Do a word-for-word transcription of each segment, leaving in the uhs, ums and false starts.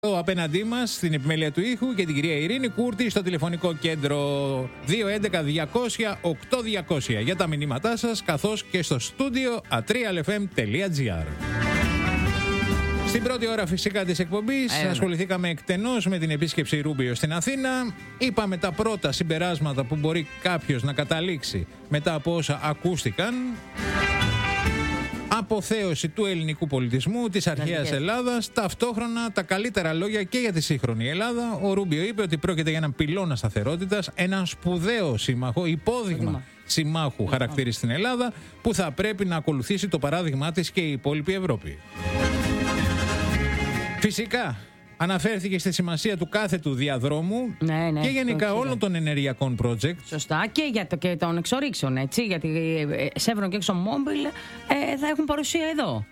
Απέναντί μας στην επιμέλεια του ήχου και την κυρία Ειρήνη Κούρτη στο τηλεφωνικό κέντρο δύο έντεκα διακόσια οκτώ διακόσια για τα μηνύματά σας, καθώς και στο στούντιο atrialfm.gr. Στην πρώτη ώρα φυσικά της εκπομπής Έλα. ασχοληθήκαμε εκτενώς με την επίσκεψη Ρούμπιο στην Αθήνα. Είπαμε τα πρώτα συμπεράσματα που μπορεί κάποιος να καταλήξει μετά από όσα ακούστηκαν. Αποθέωση του ελληνικού πολιτισμού, της αρχαίας Ελλάδας, ταυτόχρονα τα καλύτερα λόγια και για τη σύγχρονη Ελλάδα. Ο Ρούμπιο είπε ότι πρόκειται για έναν πυλώνα σταθερότητας, έναν σπουδαίο σύμμαχο, υπόδειγμα συμμάχου χαρακτήρι στην Ελλάδα, που θα πρέπει να ακολουθήσει το παράδειγμά της και η υπόλοιπη Ευρώπη. Φυσικά, αναφέρθηκε στη σημασία του κάθετου διαδρόμου ναι, ναι, και γενικά όλων των ενεργειακών project. Σωστά, και για το, και των εξορίξεων, έτσι, γιατί Chevron και ExxonMobil ε, θα έχουν παρουσία εδώ.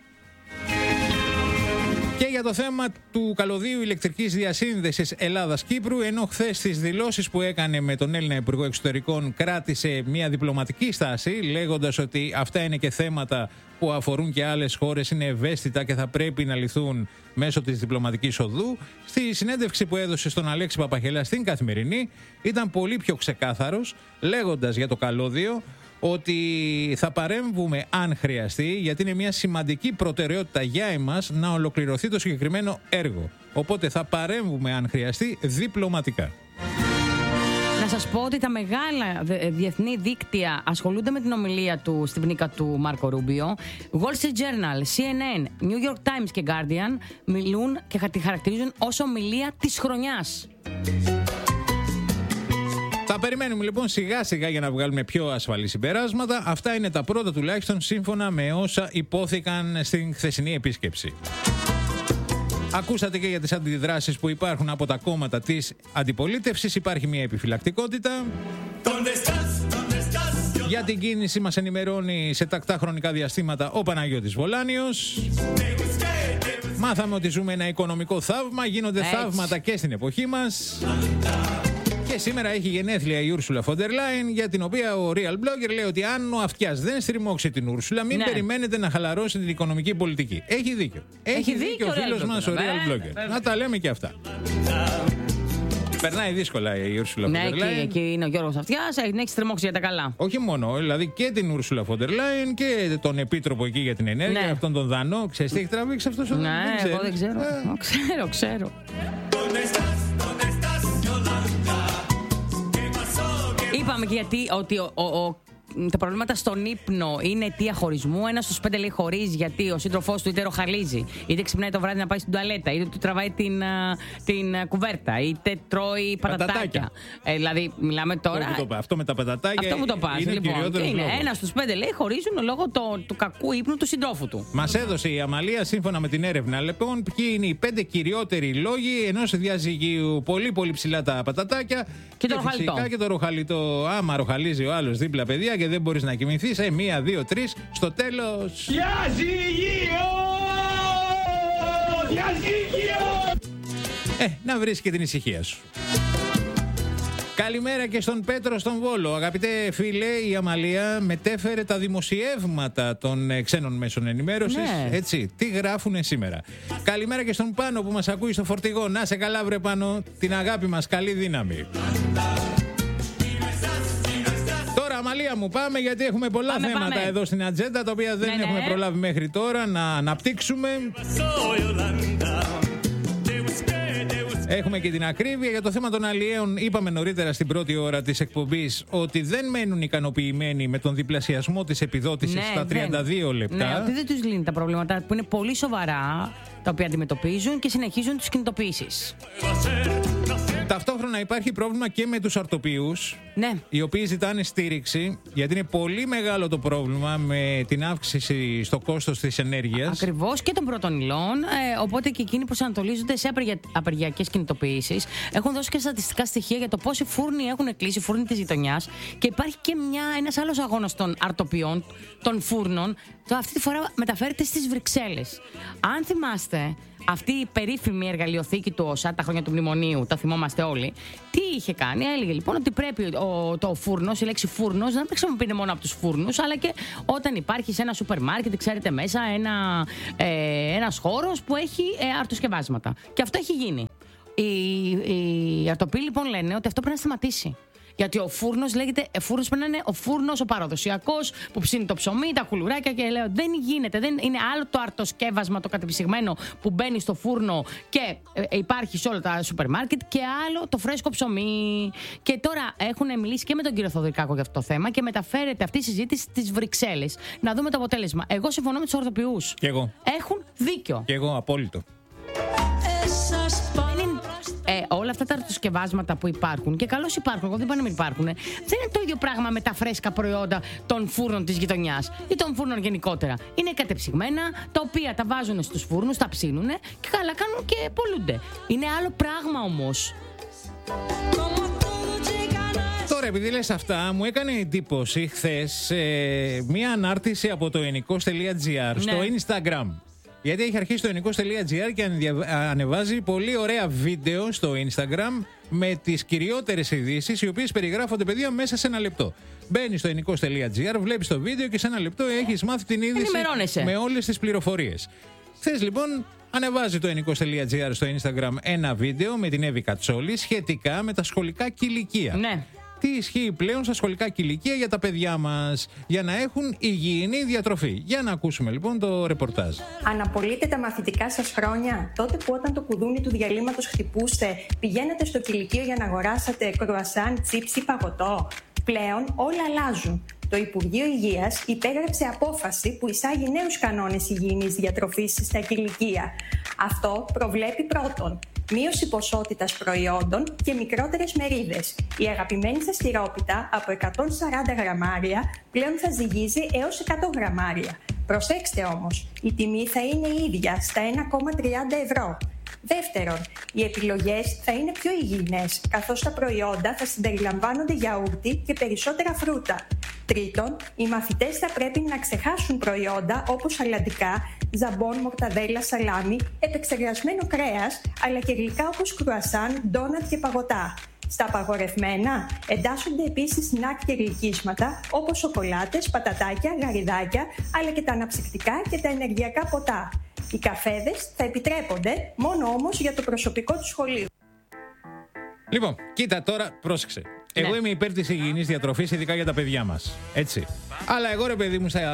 Και για το θέμα του καλωδίου ηλεκτρικής διασύνδεσης Ελλάδας-Κύπρου, ενώ χθες στις δηλώσεις που έκανε με τον Έλληνα Υπουργό Εξωτερικών κράτησε μια διπλωματική στάση, λέγοντας ότι αυτά είναι και θέματα που αφορούν και άλλες χώρες, είναι ευαίσθητα και θα πρέπει να λυθούν μέσω της διπλωματικής οδού, στη συνέντευξη που έδωσε στον Αλέξη Παπαχελά στην Καθημερινή ήταν πολύ πιο ξεκάθαρος, λέγοντας για το καλώδιο ότι θα παρέμβουμε αν χρειαστεί, γιατί είναι μια σημαντική προτεραιότητα για εμάς να ολοκληρωθεί το συγκεκριμένο έργο. Οπότε θα παρέμβουμε αν χρειαστεί διπλωματικά. Να σας πω ότι τα μεγάλα διεθνή δίκτυα ασχολούνται με την ομιλία του στην πνίκα του Μάρκο Ρούμπιο. Wall Street Journal, σι εν εν, New York Times και Guardian μιλούν και τη χαρακτηρίζουν ως ομιλία της χρονιάς. Θα περιμένουμε λοιπόν σιγά σιγά για να βγάλουμε πιο ασφαλή συμπεράσματα. Αυτά είναι τα πρώτα τουλάχιστον σύμφωνα με όσα υπόθηκαν στην χθεσινή επίσκεψη. Ακούσατε και για τις αντιδράσεις που υπάρχουν από τα κόμματα της αντιπολίτευσης. Υπάρχει μια επιφυλακτικότητα. Για την κίνηση μας ενημερώνει σε τακτά χρονικά διαστήματα ο Παναγιώτης Βολάνιος. Μάθαμε ότι ζούμε ένα οικονομικό θαύμα. Γίνονται Έτσι. θαύματα και στην εποχή μας. Και σήμερα έχει γενέθλια η Ούρσουλα Φοντερ Λάιεν, για την οποία ο Real Blogger λέει ότι αν ο αυτιάς δεν στριμώξει την Ούρσουλα, μην ναι. περιμένετε να χαλαρώσει την οικονομική πολιτική. Έχει δίκιο. Έχει, έχει δίκιο, δίκιο ο φίλος μας ο Real Blogger. Βέβαια. Να τα λέμε και αυτά. Περνάει δύσκολα η Ούρσουλα ναι, Φοντερ Λάιεν. Ναι, εκεί είναι ο Γιώργος Αυτιάς, έχει στριμώξει για τα καλά. Όχι μόνο, δηλαδή και την Ούρσουλα Φοντερ Λάιεν και τον επίτροπο εκεί για την ενέργεια, ναι. αυτόν τον Δανό. Ξέρεις τι έχει τραβήξει αυτός ο Δανό? Ναι, εγώ δεν ξέρω. Ε. Ξέρω, ξέρω. Είπαμε και γιατί ότι ο, ο, ο, τα προβλήματα στον ύπνο είναι αιτία χωρισμού. Ένας στους πέντε λέει χωρίζει γιατί ο σύντροφός του είτε ροχαλίζει, είτε ξυπνάει το βράδυ να πάει στην τουαλέτα, είτε του τραβάει την, την κουβέρτα, είτε τρώει πατατάκια. πατατάκια. Ε, δηλαδή, μιλάμε τώρα. Αυτό, το, αυτό με τα πατατάκια. Αυτό μου το πας. Είναι λοιπόν, και είναι ένας στους πέντε λέει χωρίζουν λόγω το, του κακού ύπνου του συντρόφου του. Μας έδωσε η Αμαλία, σύμφωνα με την έρευνα, λοιπόν, ποιοι είναι οι πέντε κυριότεροι λόγοι ενός διαζυγίου. Πολύ πολύ ψηλά τα πατατάκια και, και το ροχαλιτό. Και το ροχαλιτό. Άμα ροχαλίζει ο άλλος δίπλα, παιδιά, και δεν μπορείς να κοιμηθείς, ε, μία, δύο, τρεις, στο τέλος... Διαζύγιο! Διαζύγιο! Ε, να βρεις και την ησυχία σου. Καλημέρα και στον Πέτρο στον Βόλο. Αγαπητέ φίλε, η Αμαλία μετέφερε τα δημοσιεύματα των ξένων μέσων ενημέρωσης. Ναι. Έτσι, τι γράφουνε σήμερα. Καλημέρα και στον Πάνο που μας ακούει στο φορτηγό. Να σε καλά βρε Πάνο, την αγάπη μας, καλή δύναμη. Αμαλία μου, πάμε γιατί έχουμε πολλά πάμε, θέματα πάμε. εδώ στην ατζέντα, τα οποία δεν ναι, έχουμε ναι. προλάβει μέχρι τώρα να αναπτύξουμε. Έχουμε και την ακρίβεια για το θέμα των αλλιέων. Είπαμε νωρίτερα στην πρώτη ώρα της εκπομπής ότι δεν μένουν ικανοποιημένοι με τον διπλασιασμό της επιδότησης ναι, στα τριάντα δύο λεπτά. Ναι, ότι δεν τους λύνει τα προβλήματα που είναι πολύ σοβαρά, τα οποία αντιμετωπίζουν και συνεχίζουν τις κινητοποιήσεις. Ταυτόχρονα υπάρχει πρόβλημα και με τους αρτοποιούς, ναι. οι οποίοι ζητάνε στήριξη, γιατί είναι πολύ μεγάλο το πρόβλημα με την αύξηση στο κόστος της ενέργειας. Ακριβώς, και των πρώτων υλών, ε, οπότε και εκείνοι προσανατολίζονται σε απεργια... απεργιακές κινητοποιήσεις. Έχουν δώσει και στατιστικά στοιχεία για το πόσοι φούρνοι έχουν κλείσει, φούρνοι της γειτονιάς, και υπάρχει και μια, ένας άλλος αγώνας των αρτοποιών, των φούρνων, το αυτή τη φορά μεταφέρεται στις Βρυξέλλες. Αν θυμάστε, αυτή η περίφημη εργαλειοθήκη του ΟΣΑ τα χρόνια του μνημονίου, τα θυμόμαστε όλοι, τι είχε κάνει? Έλεγε λοιπόν ότι πρέπει ο, το φούρνος, η λέξη φούρνος, να μην χρησιμοποιείται μόνο από τους φούρνους, αλλά και όταν υπάρχει σε ένα σούπερ μάρκετ, ξέρετε, μέσα ένα, ε, ένας χώρος που έχει ε, αρτοσκευάσματα. Και αυτό έχει γίνει. Οι, οι αρτοποί λοιπόν λένε ότι αυτό πρέπει να σταματήσει. Γιατί ο φούρνος λέγεται, φούρνος πρέπει να είναι ο φούρνος ο παραδοσιακός που ψήνει το ψωμί, τα κουλουράκια, και λέω δεν γίνεται, δεν είναι άλλο το αρτοσκεύασμα το κατεψυγμένο που μπαίνει στο φούρνο και ε, υπάρχει σε όλα τα σούπερ μάρκετ, και άλλο το φρέσκο ψωμί. Και τώρα έχουν μιλήσει και με τον κύριο Θοδωρικάκο για αυτό το θέμα και μεταφέρεται αυτή η συζήτηση στις Βρυξέλλες. Να δούμε το αποτέλεσμα. Εγώ συμφωνώ με τους ορθοποιούς. Και εγώ. Έχουν δίκιο. Και εγώ, απόλυτο. Ε, όλα αυτά τα αρτοσκευάσματα που υπάρχουν, και καλώς υπάρχουν, εγώ δεν είπα να μην υπάρχουν, δεν είναι το ίδιο πράγμα με τα φρέσκα προϊόντα των φούρνων της γειτονιάς ή των φούρνων γενικότερα. Είναι κατεψυγμένα, τα οποία τα βάζουν στους φούρνους, τα ψήνουν και καλά κάνουν και πολλούνται. Είναι άλλο πράγμα όμως. Τώρα, επειδή λες αυτά, μου έκανε εντύπωση χθες ε, μία ανάρτηση από το ενικός τελεία τζι άρ, ναι, στο Instagram. Γιατί έχει αρχίσει το ενικός τελεία τζι άρ και ανεβάζει πολύ ωραία βίντεο στο Instagram με τις κυριότερες ειδήσεις, οι οποίες περιγράφονται, παιδιά, μέσα σε ένα λεπτό. Μπαίνεις στο ενικός τελεία τζι άρ, βλέπεις το βίντεο και σε ένα λεπτό έχεις μάθει την είδηση με όλες τις πληροφορίες. Χθες λοιπόν ανεβάζει το ενικός τελεία τζι άρ στο Instagram ένα βίντεο με την Εύη Κατσόλη σχετικά με τα σχολικά κηλικεία. Ναι. Τι ισχύει πλέον στα σχολικά κηλικεία για τα παιδιά μας, για να έχουν υγιεινή διατροφή. Για να ακούσουμε λοιπόν το ρεπορτάζ. Αναπολύτε τα μαθητικά σας χρόνια, τότε που όταν το κουδούνι του διαλύματος χτυπούσε, πηγαίνατε στο κηλικείο για να αγοράσατε κρουασάν, τσίπς ή παγωτό? Πλέον όλα αλλάζουν. Το Υπουργείο Υγείας υπέγραψε απόφαση που εισάγει νέους κανόνες υγιεινής διατροφής στα κηλικεία. Αυτό προβλέπει πρώτον μείωση ποσότητας προϊόντων και μικρότερες μερίδες. Η αγαπημένη σας τυρόπιτα από εκατόν σαράντα γραμμάρια πλέον θα ζυγίζει έως εκατό γραμμάρια. Προσέξτε όμως, η τιμή θα είναι η ίδια στα ένα κόμμα τριάντα ευρώ. Δεύτερον, οι επιλογές θα είναι πιο υγιεινές, καθώς τα προϊόντα θα συμπεριλαμβάνονται γιαούρτι και περισσότερα φρούτα. Τρίτον, οι μαθητές θα πρέπει να ξεχάσουν προϊόντα όπως αλλαντικά, ζαμπόν, μορταδέλα, σαλάμι, επεξεργασμένο κρέας, αλλά και γλυκά όπως κρουασάν, ντόνατ και παγωτά. Στα απαγορευμένα εντάσσονται επίσης σνακ και γλυκίσματα όπως σοκολάτες, πατατάκια, γαριδάκια, αλλά και τα αναψυκτικά και τα ενεργειακά ποτά. Οι καφέδες θα επιτρέπονται μόνο όμως για το προσωπικό του σχολείου. Λοιπόν, κοίτα τώρα, πρόσεξε. Εγώ ναι. είμαι υπέρ της υγιεινής διατροφής, ειδικά για τα παιδιά μας. Έτσι. Αλλά εγώ, ρε παιδί μου, στα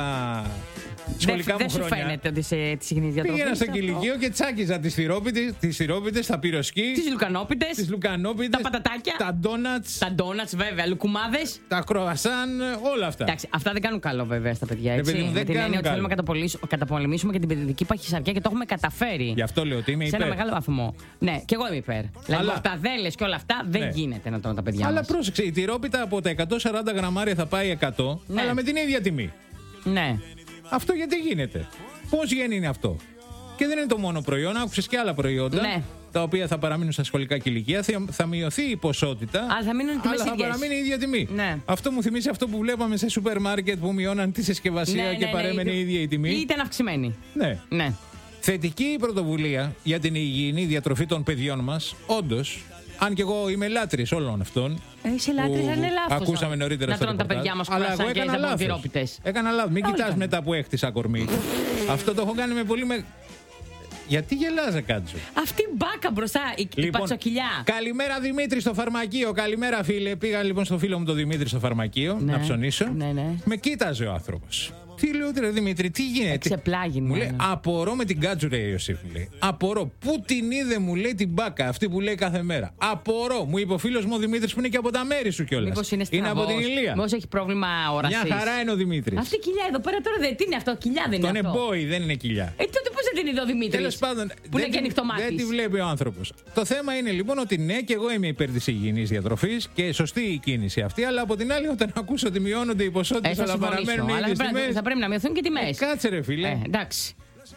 σχολικά δεν, μου χρόνια. Δεν σου φαίνεται ότι είσαι της υγιεινής διατροφής? Πήγαινα στο κηλικείο και τσάκιζα τις θυρόπιτες, τα πυροσκή, τις λουκανόπιτες, τις λουκανόπιτες, τα πατατάκια, τα ντόνατς, τα ντόνατς βέβαια, λουκουμάδες, τα κροασάν, όλα αυτά. Εντάξει, αυτά δεν κάνουν καλό βέβαια στα παιδιά. Έτσι. Ρε παιδί μου, δεν με την έννοια ότι θέλουμε να καταπολεμήσουμε και την παιδική παχυσαρκία και το έχουμε καταφέρει. Γι' αυτό λέω ότι είμαι υπέρ. Σε ένα μεγάλο βαθμό. Ναι, και εγώ είμαι υπέρ. Δηλαδή, μορταδέλες και όλα αυτά δεν ναι. γίνεται να τρώνε τα παιδιά. Αλλά μας. πρόσεξε, η τυρόπιτα από τα εκατόν σαράντα γραμμάρια θα πάει εκατό, ναι. αλλά με την ίδια τιμή. Ναι. Αυτό γιατί γίνεται? Πώς γίνει αυτό? Και δεν είναι το μόνο προϊόν, άκουσες και άλλα προϊόντα. Ναι. Τα οποία θα παραμείνουν στα σχολικά κηλικεία, θα μειωθεί η ποσότητα, αλλά θα, μείνουν αλλά θα παραμείνει η ίδια τιμή. Ναι. Αυτό μου θυμίζει αυτό που βλέπαμε σε σούπερ μάρκετ που μειώναν τη συσκευασία ναι, και ναι, παρέμενε ναι, η ίδια η τιμή. Ή ήταν αυξημένη. Ναι. ναι. Θετική η πρωτοβουλία για την υγιεινή διατροφή των παιδιών μας, όντως. Αν και εγώ είμαι λάτρης όλων αυτών. Είσαι λάτρης, δεν είναι λάθος. Ακούσαμε νωρίτερα να τρώνε τα παιδιά μας κρουασάν και ζαμποντυρόπιτες. Έκανα λάθος. Μην κοιτάς μετά που έχτισα κορμί. Αυτό το έχω κάνει με πολύ με... Γιατί γελάζε, Κάτσο? Αυτή η μπάκα μπροστά, η, λοιπόν, η πατσοκυλιά. Καλημέρα Δημήτρη στο φαρμακείο. Καλημέρα φίλε. Πήγα λοιπόν στο φίλο μου τον Δημήτρη στο φαρμακείο ναι, να ψωνίσω. Ναι, ναι. Με κοίταζε ο άνθρωπος. Τι λέω τώρα, Δημήτρη, τι γίνεται? Εξεπλάγει, μου λέει, απορώ με την Κάτσου, ρε Ιωσήφ. Λέει. Απορώ. Πού την είδε, μου λέει, την μπάκα αυτή που λέει κάθε μέρα. Απορώ. Μου είπε ο φίλος μου ο Δημήτρης που είναι και από τα μέρη σου κιόλας. Μήπως είναι είναι από την Ηλία. Μήπως έχει πρόβλημα όρασης. Μια χαρά είναι ο Δημήτρης. Αυτή η κοιλιά εδώ πέρα τώρα δεν είναι αυτό. Κοιλιά δεν είναι. Τον αυτό. εμπόι, δεν είναι κοιλιά. Ε, τότε πώς δεν την είδε ο Δημήτρης? Τέλος πάντων, που είναι και ανοιχτομάτης. Δεν τη βλέπει ο άνθρωπος. Το θέμα είναι λοιπόν ότι ναι, και εγώ είμαι υπέρ της υγιεινής διατροφής και σωστή η κίνηση αυτή. Αλλά από την άλλη, όταν ακούσω ότι μειώνονται οι ποσότητες, αλλά παραμένουν οι ίδιες τιμές. Θα πρέπει να μειωθούν και τιμές. Κάτσε ρε φίλε. Ε, εντάξει.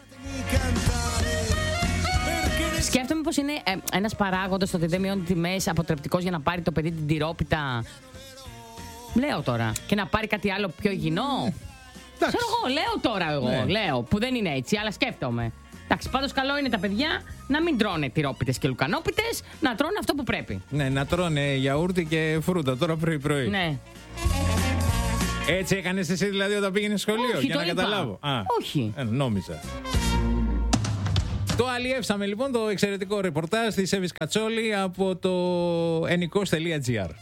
Σκέφτομαι πως είναι ε, ένας παράγοντας ότι δεν μειώνει τιμές αποτρεπτικός για να πάρει το παιδί την τυρόπιτα. Λέω τώρα. Και να πάρει κάτι άλλο πιο υγιεινό. Ξέρω εγώ, λέω τώρα εγώ. Ναι. Λέω, που δεν είναι έτσι, αλλά σκέφτομαι. Εντάξει, πάντως καλό είναι τα παιδιά να μην τρώνε τυρόπιτες και λουκανόπιτες, να τρώνε αυτό που πρέπει. Ναι, να τρώνε γιαούρτι και φρούτα τώρα πρωί-πρωί. Ναι. Έτσι έκανες εσύ δηλαδή όταν πήγαινες σχολείο? Όχι, για το να είπα. καταλάβω. Α, Όχι. ε, νόμιζα. Το αλλιεύσαμε λοιπόν το εξαιρετικό ρεπορτάζ της Εύης Κατσόλη από το ενικός τελεία τζι άρ.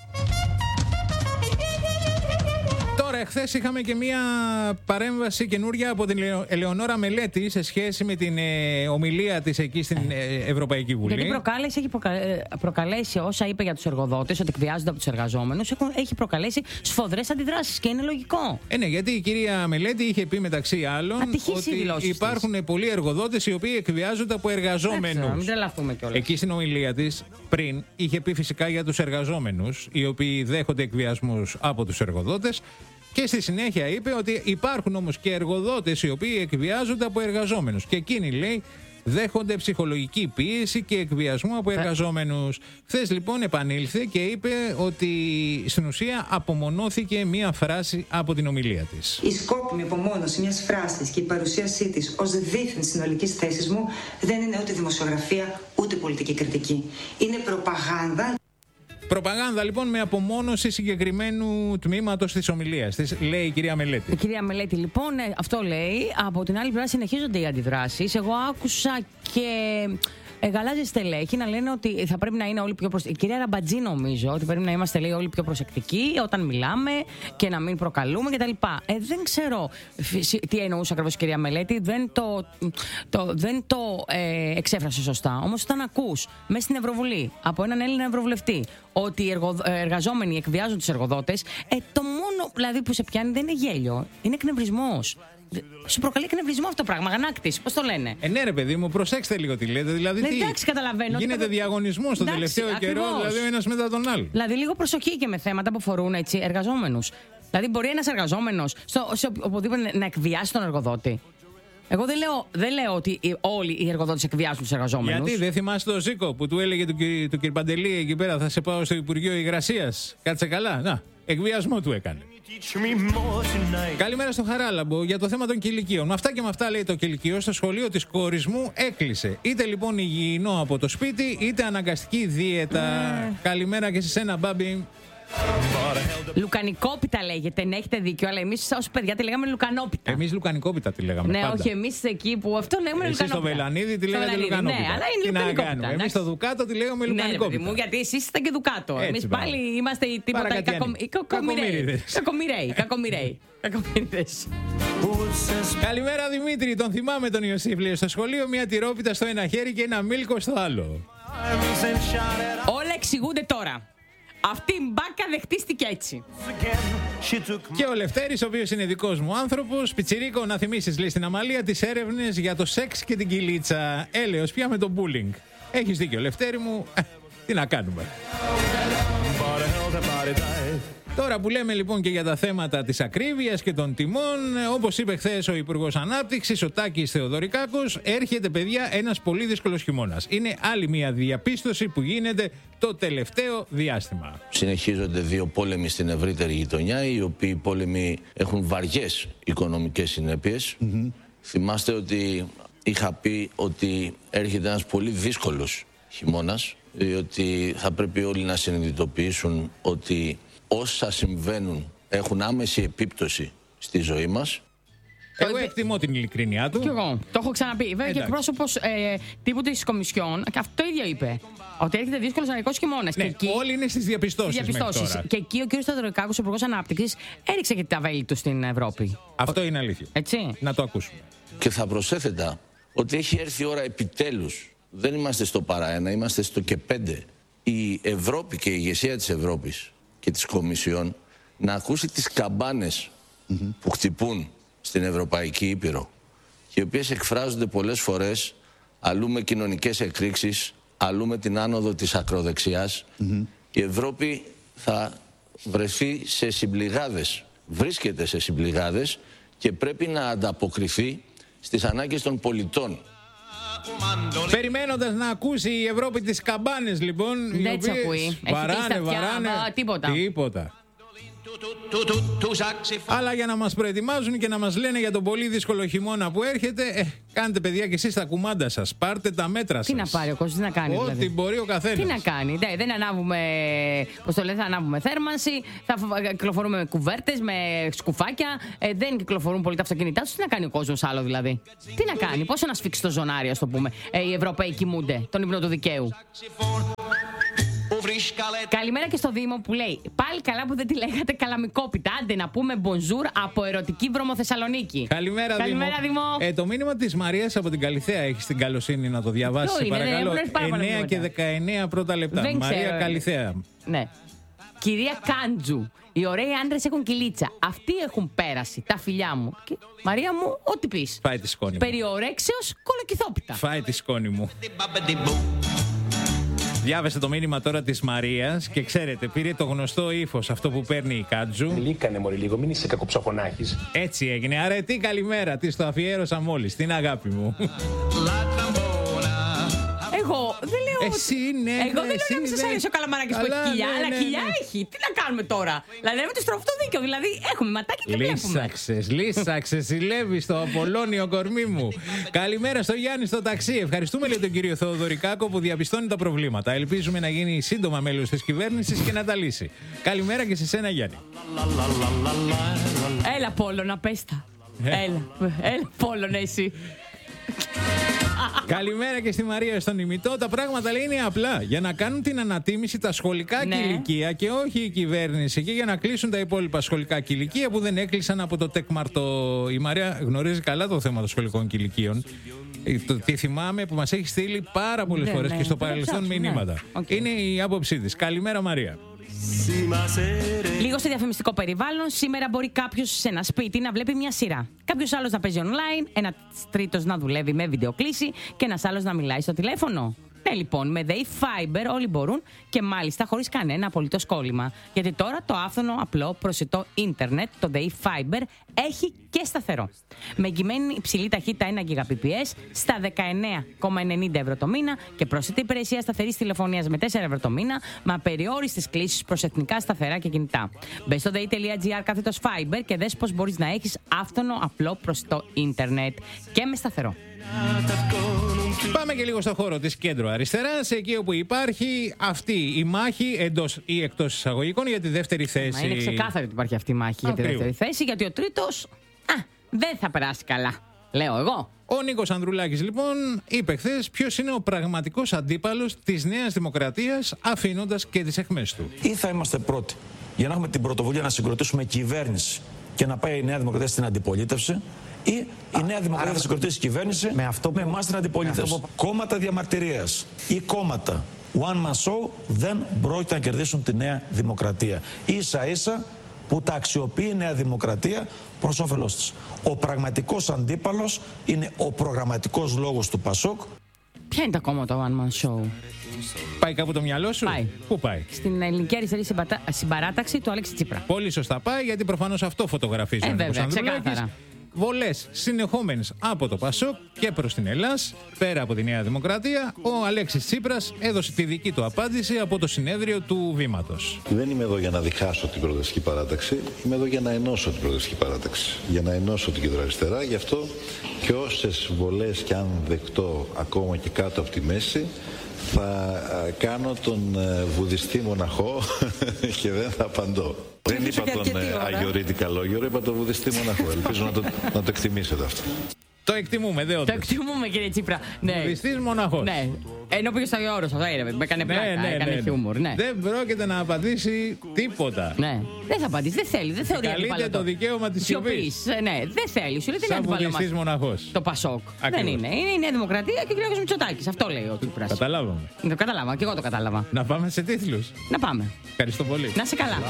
Τώρα, εχθές είχαμε και μία παρέμβαση καινούρια από την Ελεονόρα Μελέτη σε σχέση με την ε, ομιλία της εκεί στην ε, Ευρωπαϊκή Βουλή. Γιατί προκάλεσε, έχει προκα... προκαλέσει όσα είπε για τους εργοδότες, ότι εκβιάζονται από τους εργαζόμενους, έχει προκαλέσει σφοδρές αντιδράσεις και είναι λογικό. Ε, ναι, γιατί η κυρία Μελέτη είχε πει μεταξύ άλλων Ατυχής ότι υπάρχουν της. πολλοί εργοδότες οι οποίοι εκβιάζονται από εργαζόμενους. Μην τρελαθούμε κιόλας. Εκεί στην ομιλία της πριν είχε πει φυσικά για τους εργαζόμενους, οι οποίοι δέχονται εκβιασμούς από τους εργοδότες. Και στη συνέχεια είπε ότι υπάρχουν όμως και εργοδότες οι οποίοι εκβιάζονται από εργαζόμενους. Και εκείνοι, λέει, δέχονται ψυχολογική πίεση και εκβιασμό από εργαζόμενους. Χθες λοιπόν επανήλθε και είπε ότι στην ουσία απομονώθηκε μία φράση από την ομιλία της. Η σκόπιμη απομόνωση μιας φράσης και η παρουσίασή της ως δίθεν συνολικής θέσης μου δεν είναι ούτε δημοσιογραφία ούτε πολιτική κριτική. Είναι προπαγάνδα. Προπαγάνδα λοιπόν με απομόνωση συγκεκριμένου τμήματος της ομιλίας της, λέει η κυρία Μελέτη. Η κυρία Μελέτη λοιπόν, ναι, αυτό λέει. Από την άλλη πλευρά συνεχίζονται οι αντιδράσεις. Εγώ άκουσα και ε, γαλάζιες στελέχη να λένε ότι θα πρέπει να είναι όλοι πιο προσεκτικοί. Η κυρία Ραμπατζή νομίζω ότι πρέπει να είμαστε, λέει, όλοι πιο προσεκτικοί όταν μιλάμε και να μην προκαλούμε κτλ. Ε, δεν ξέρω τι εννοούσε ακριβώς η κυρία Μελέτη. Δεν το, το, δεν το ε, εξέφρασε σωστά. Όμως όταν ακούς μέσα στην Ευρωβουλή από έναν Έλληνα Ευρωβουλευτή ότι οι εργο, εργαζόμενοι εκβιάζουν τους εργοδότες, ε, το μόνο δηλαδή που σε πιάνει δεν είναι γέλιο, είναι εκνευρισμός. Σου προκαλεί εκνευρισμό αυτό το πράγμα, αγανάκτηση, πώς το λένε. Ε, ναι, ρε παιδί μου, προσέξτε λίγο τι λέτε. Δηλαδή, ναι, τι, εντάξει, καταλαβαίνω. γίνεται το... διαγωνισμός τον τελευταίο ακριβώς. καιρό, δηλαδή ο ένας μετά τον άλλο. Δηλαδή, λίγο προσοχή και με θέματα που αφορούν έτσι εργαζόμενους. Δηλαδή, μπορεί ένας εργαζόμενος στο, σε οπουδήποτε να εκβιάσει τον εργοδότη. Εγώ δεν λέω, δεν λέω ότι όλοι οι εργοδότες εκβιάζουν τους εργαζόμενους. Γιατί δεν θυμάσαι τον Ζήκο που του έλεγε του, του κ. Παντελή εκεί πέρα, θα σε πάω στο Υπουργείο Υγρασίας. Κάτσε καλά. Να, εκβιασμό του έκανε. Καλημέρα στο Χαράλαμπο για το θέμα των κηλικίων. Με αυτά και με αυτά, λέει, το κηλικείο στο σχολείο της κόρης μου έκλεισε. Είτε λοιπόν υγιεινό από το σπίτι, είτε αναγκαστική δίαιτα. Mm. Καλημέρα και σε σένα, Μπάμπη. Λουκανικόπιτα λέγεται, ναι, έχετε δίκιο, αλλά εμείς ως παιδιά τη λέγαμε λουκανόπιτα. Εμείς λουκανικόπιτα τη λέγαμε. Ναι, πάντα. όχι, εμείς εκεί που αυτό λέγαμε εσείς λουκανόπιτα. Στο Βελανίδι τη λέγατε λουκανόπιτα. Ναι, αλλά είναι λουκανικόπιτα. Εμείς στο Δουκάτο τη λέγαμε λουκανικόπιτα. Ναι, μου, γιατί εσείς είστε και Δουκάτο. Εμείς πάλι είμαστε οι τίποτα κακομοιραίοι. Κακομοιραίοι. Κακομοιραίοι. Κακομοιραίοι. Καλημέρα Δημήτρη, τον θυμάμαι τον Ιωσήφ, λέει, στο σχολείο μια τυρόπιτα στο ένα χέρι και ένα μίλκο στο άλλο. Όλα εξηγούνται τώρα. Αυτή η μπάκα δεχτίστηκε έτσι. Και ο Λευτέρης, ο οποίος είναι δικός μου άνθρωπος, πιτσιρίκο, να θυμίσεις, λέει, στην Αμαλία τις έρευνες για το σεξ και την κυλίτσα. Έλεος πια με το bullying. Έχεις δίκιο, Λευτέρη μου. Ε, τι να κάνουμε. Τώρα που λέμε λοιπόν και για τα θέματα της ακρίβειας και των τιμών, όπως είπε χθες ο Υπουργός Ανάπτυξης, ο Τάκης Θεοδωρικάκος, έρχεται, παιδιά, ένας πολύ δύσκολος χειμώνας. Είναι άλλη μια διαπίστωση που γίνεται το τελευταίο διάστημα. Συνεχίζονται δύο πόλεμοι στην ευρύτερη γειτονιά, οι οποίοι πόλεμοι έχουν βαριές οικονομικές συνέπειες. Mm-hmm. Θυμάστε ότι είχα πει ότι έρχεται ένας πολύ δύσκολος χειμώνας, διότι θα πρέπει όλοι να συνειδητοποιήσουν ότι όσα συμβαίνουν έχουν άμεση επίπτωση στη ζωή μας. Εγώ εκτιμώ την ειλικρίνειά του. Κι εγώ. Το έχω ξαναπεί. Βέβαια και εκπρόσωπος ε, τύπου της Κομισιόν και αυτό το ίδιο είπε. Ότι έρχεται δύσκολος ανοιχτός χειμώνας. Ναι, και εκεί, όλοι είναι στις διαπιστώσεις. διαπιστώσεις. Και εκεί ο κ. Θεοδωρικάκος, ο Υπουργός Ανάπτυξης, έριξε και τα βέλη του στην Ευρώπη. Αυτό είναι αλήθεια. Έτσι. Να το ακούσουμε. Και θα προσέθετα ότι έχει έρθει η ώρα επιτέλους. Δεν είμαστε στο παραένα, είμαστε στο και πέντε. Η Ευρώπη και η ηγεσία της Ευρώπης και της Κομισιόν να ακούσει τις καμπάνες mm-hmm. που χτυπούν στην Ευρωπαϊκή Ήπειρο και οι οποίες εκφράζονται πολλές φορές αλλού με κοινωνικές εκρήξεις, αλλού με την άνοδο της ακροδεξιάς. Mm-hmm. Η Ευρώπη θα βρεθεί σε συμπληγάδες, βρίσκεται σε συμπληγάδες και πρέπει να ανταποκριθεί στις ανάγκες των πολιτών. Περιμένοντας να ακούσει η Ευρώπη τις καμπάνες, λοιπόν, οι δεν οποίες ακούει. βαράνε, βαράνε, τίποτα. τίποτα. Αλλά για να μας προετοιμάζουν και να μας λένε για τον πολύ δύσκολο χειμώνα που έρχεται, ε, κάντε παιδιά και εσείς τα κουμάντα σας. Πάρτε τα μέτρα σας. Τι να πάρει ο κόσμος, τι να κάνει. Ό,τι δηλαδή. μπορεί ο καθένας. Τι να κάνει. Δεν, δεν ανάβουμε, πώς το λένε, θα ανάβουμε θέρμανση, θα κυκλοφορούμε με κουβέρτες, με σκουφάκια. Ε, δεν κυκλοφορούν πολύ τα αυτοκίνητά τους. Τι να κάνει ο κόσμος άλλο δηλαδή. Τι να κάνει, πώς να σφίξει το ζωνάρι, ας το πούμε. Ε, οι Ευρωπαίοι κοιμούνται τον ύπνο του δικαίου. Καλημέρα και στο Δήμο που λέει: πάλι καλά που δεν τη λέγατε καλαμικόπιτα. Άντε να πούμε μπονζούρ από ερωτική Βρώμο Θεσσαλονίκη. Καλημέρα, Καλημέρα Δήμο. Δήμο. Ε, το μήνυμα της Μαρίας από την Καλιθέα έχει την καλοσύνη να το διαβάσει. Είναι, Παρακαλώ. ναι, εννέα και δεκαεννέα πρώτα λεπτά. Δεν Μαρία ξέρω. Καλιθέα. Ναι. Κυρία Κάντζου, οι ωραίοι άντρες έχουν κυλίτσα. Αυτοί έχουν πέρασει. Τα φιλιά μου. Και, Μαρία μου, ό,τι πεις. Φάει τη σκόνη μου. Περιορέξεως κολοκυθόπιτα. Φάει τη σκόνη μου. Διάβασε το μήνυμα τώρα της Μαρίας και ξέρετε, πήρε το γνωστό ύφος αυτό που παίρνει η Κάτζου. Λίκανε μωρή λίγο, μην είσαι κακοψαφωνάκης. Έτσι έγινε. Άρα τι καλημέρα, της το αφιέρωσα μόλις, την αγάπη μου. Εγώ δεν λέω. Εσύ ναι, Εγώ δεν εσύ λέω να μην σας δεν- αρέσει ο Καλαμαράκης που Καλά, έχει κοιλιά, ναι, αλλά ναι, κοιλιά ναι. έχει. Τι να κάνουμε τώρα. Δηλαδή με το στροφό το δίκιο. Δηλαδή έχουμε ματάκι και βλέπουμε. Λύσαξες, λύσαξες, ζηλεύει στο Απολώνιο κορμί μου. Καλημέρα στο Γιάννη στο ταξί. Ευχαριστούμε λέει τον κύριο Θεοδωρικάκο που διαπιστώνει τα προβλήματα. Ελπίζουμε να γίνει σύντομα μέλος της κυβέρνησης και να τα λύσει. Καλημέρα και σε σένα Γιάννη. Έλα Πόλωνα, πες τα. Ε. Έλα, έλα Πόλωνα εσύ. Καλημέρα και στη Μαρία στον ημιτό. Τα πράγματα λέει είναι απλά. Για να κάνουν την ανατίμηση τα σχολικά Ναι. κηλικεία και όχι η κυβέρνηση. Και για να κλείσουν τα υπόλοιπα σχολικά κηλικεία που δεν έκλεισαν από το τεκμαρτό. Η Μαρία γνωρίζει καλά το θέμα των σχολικών κηλικείων. Ε, Το τι θυμάμαι που μας έχει στείλει πάρα πολλές Ναι, φορές ναι. και στο Θα το παρελθόν ψάξουμε, ναι. μηνύματα. Οκ. Είναι η άποψή της. Καλημέρα Μαρία. Λίγο σε διαφημιστικό περιβάλλον, σήμερα μπορεί κάποιος σε ένα σπίτι να βλέπει μια σειρά. Κάποιος άλλος να παίζει online, ένα τρίτος να δουλεύει με βιντεοκλήση και ένας άλλος να μιλάει στο τηλέφωνο. Ναι, λοιπόν, με ΔΕΗ Fiber όλοι μπορούν και μάλιστα χωρίς κανένα απολύτως κόλλημα. Γιατί τώρα το άφθονο, απλό, προσιτό ίντερνετ, το ΔΕΗ Fiber, έχει και σταθερό. Με εγγυημένη υψηλή ταχύτητα ένα Gbps στα δεκαεννέα κόμμα ενενήντα ευρώ το μήνα και προσιτή υπηρεσία σταθερής τηλεφωνίας με τέσσερα ευρώ το μήνα, με απεριόριστες κλήσεις προς εθνικά σταθερά και κινητά. Μπες στο dei.gr κάθετος Fiber και δες πώς μπορείς να έχεις άφθονο, απλό, προσιτό ίντερνετ και με σταθερό. Πάμε και λίγο στο χώρο της κέντρο αριστεράς, εκεί όπου υπάρχει αυτή η μάχη εντός ή εκτός εισαγωγικών για τη δεύτερη θέση. Μα είναι ξεκάθαρη ότι υπάρχει αυτή η μάχη για τη Ακριβώς. δεύτερη θέση, γιατί ο τρίτος α, δεν θα περάσει καλά. Λέω εγώ. Ο Νίκος Ανδρουλάκης λοιπόν είπε χθες ποιος είναι ο πραγματικός αντίπαλος της Νέας Δημοκρατίας, αφήνοντας και τις αιχμές του. Ή θα είμαστε πρώτοι για να έχουμε την πρωτοβουλία να συγκροτήσουμε κυβέρνηση και να πάει η Νέα Δημοκρατία στην αντιπολίτευση, ή η Νέα Δημοκρατία θα συγκροτήσει κυβέρνηση με, αυτό που... με εμάς στην αντιπολίτευση. Που... Κόμματα διαμαρτυρίας ή κόμματα one man show δεν πρόκειται να κερδίσουν τη Νέα Δημοκρατία. Ίσα ίσα που τα αξιοποιεί η Νέα Δημοκρατία προς όφελός της. Ο πραγματικός αντίπαλος είναι ο προγραμματικός λόγος του Πασόκ. Ποια είναι τα κόμματα One Man Show? Πάει κάπου το μυαλό σου? Πάει. Πού πάει? Στην ελληνική αριστερή συμπατα... συμπαράταξη του Αλέξη Τσίπρα. Πολύ σωστά πάει, γιατί προφανώς αυτό φωτογραφίζει Ε, ο Νίκος βέβαια, Ανδρουλάκης. ξεκάθαρα. Βολές συνεχόμενες από το Πασόκ και προς την Ελλάς, πέρα από τη Νέα Δημοκρατία, ο Αλέξης Τσίπρας έδωσε τη δική του απάντηση από το συνέδριο του Βήματος. Δεν είμαι εδώ για να διχάσω την Προοδευτική Παράταξη, είμαι εδώ για να ενώσω την Προοδευτική Παράταξη, για να ενώσω την κεντροαριστερά. Γι' αυτό και όσες βολές και αν δεκτώ ακόμα και κάτω από τη μέση, θα κάνω τον βουδιστή μοναχό και δεν θα απαντώ. Δεν είπα τον αγιορείτικα λόγιο, είπα τον βουδιστή μοναχό. Ελπίζω να το, να το εκτιμήσετε αυτό. Το εκτιμούμε, δε Το όντως. εκτιμούμε, κύριε Τσίπρα. Ναι. Βουδιστής μοναχός. Ναι. Ενώ πήγε στο Αγιώρο, αυτό είναι. Με έκανε πλάκα, έκανε χιούμορ. Ναι. Δεν πρόκειται να απαντήσει τίποτα. Ναι. Δεν θα απαντήσει, δεν θέλει. Δεν θεωρεί Καλείται αντιπαλωτό. το δικαίωμα της σιωπής. Ε, Ναι, δεν θέλει. Σου λέει δεν είναι Σαν αντιπαλωτό βουδιστής μας. μοναχός. Το Πασόκ. Ακριβώς. Δεν είναι. Είναι η Νέα Δημοκρατία και ο κ. Μητσοτάκης. Αυτό λέει ο Τσίπρας. Καταλάβαμε. Το κατάλαβα. Και εγώ το κατάλαβα. Να πάμε σε τίτλους. Να πάμε. Ευχαριστώ πολύ. Να είσαι καλά.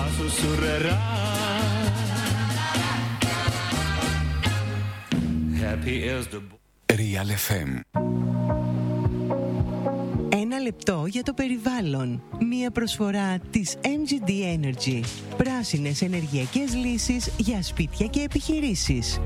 Real εφ εμ. Ένα λεπτό για το περιβάλλον. Μία προσφορά της εμ τζι ντι Energy. Πράσινες ενεργειακές λύσεις για σπίτια και επιχειρήσεις.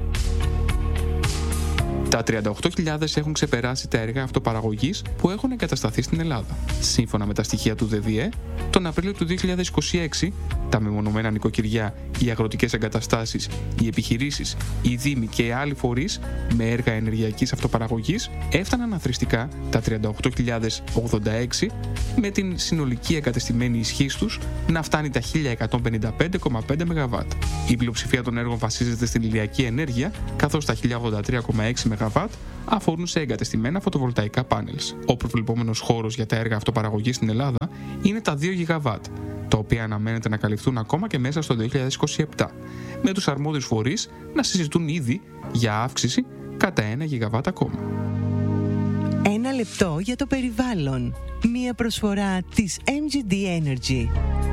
Τα τριάντα οκτώ χιλιάδες έχουν ξεπεράσει τα έργα αυτοπαραγωγής που έχουν εγκατασταθεί στην Ελλάδα. Σύμφωνα με τα στοιχεία του ΔΕΔΙΕ, τον Απρίλιο του δύο χιλιάδες είκοσι έξι, τα μεμονωμένα νοικοκυριά, οι αγροτικές εγκαταστάσεις, οι επιχειρήσεις, οι δήμοι και οι άλλοι φορείς με έργα ενεργειακής αυτοπαραγωγής έφταναν αθροιστικά τα τριάντα οκτώ χιλιάδες ογδόντα έξι, με την συνολική εγκατεστημένη ισχύς τους να φτάνει τα χίλια εκατόν πενήντα πέντε κόμμα πέντε μεγαβάτ. Η πλειοψηφία των έργων βασίζεται στην ηλιακή ενέργεια, καθώς τα χίλια ογδόντα τρία κόμμα έξι μεγαβάτ αφορούν σε εγκατεστημένα φωτοβολταϊκά πάνελς. Ο προβλεπόμενος χώρος για τα έργα αυτοπαραγωγής στην Ελλάδα είναι τα δύο γιγαβάτ, τα οποία αναμένεται να καλυφθούν ακόμα και μέσα στο δύο χιλιάδες είκοσι επτά, με τους αρμόδιους φορείς να συζητούν ήδη για αύξηση κατά ένα γιγαβάτ ακόμα. Ένα λεπτό για το περιβάλλον. Μία προσφορά της εμ τζι ντι Energy.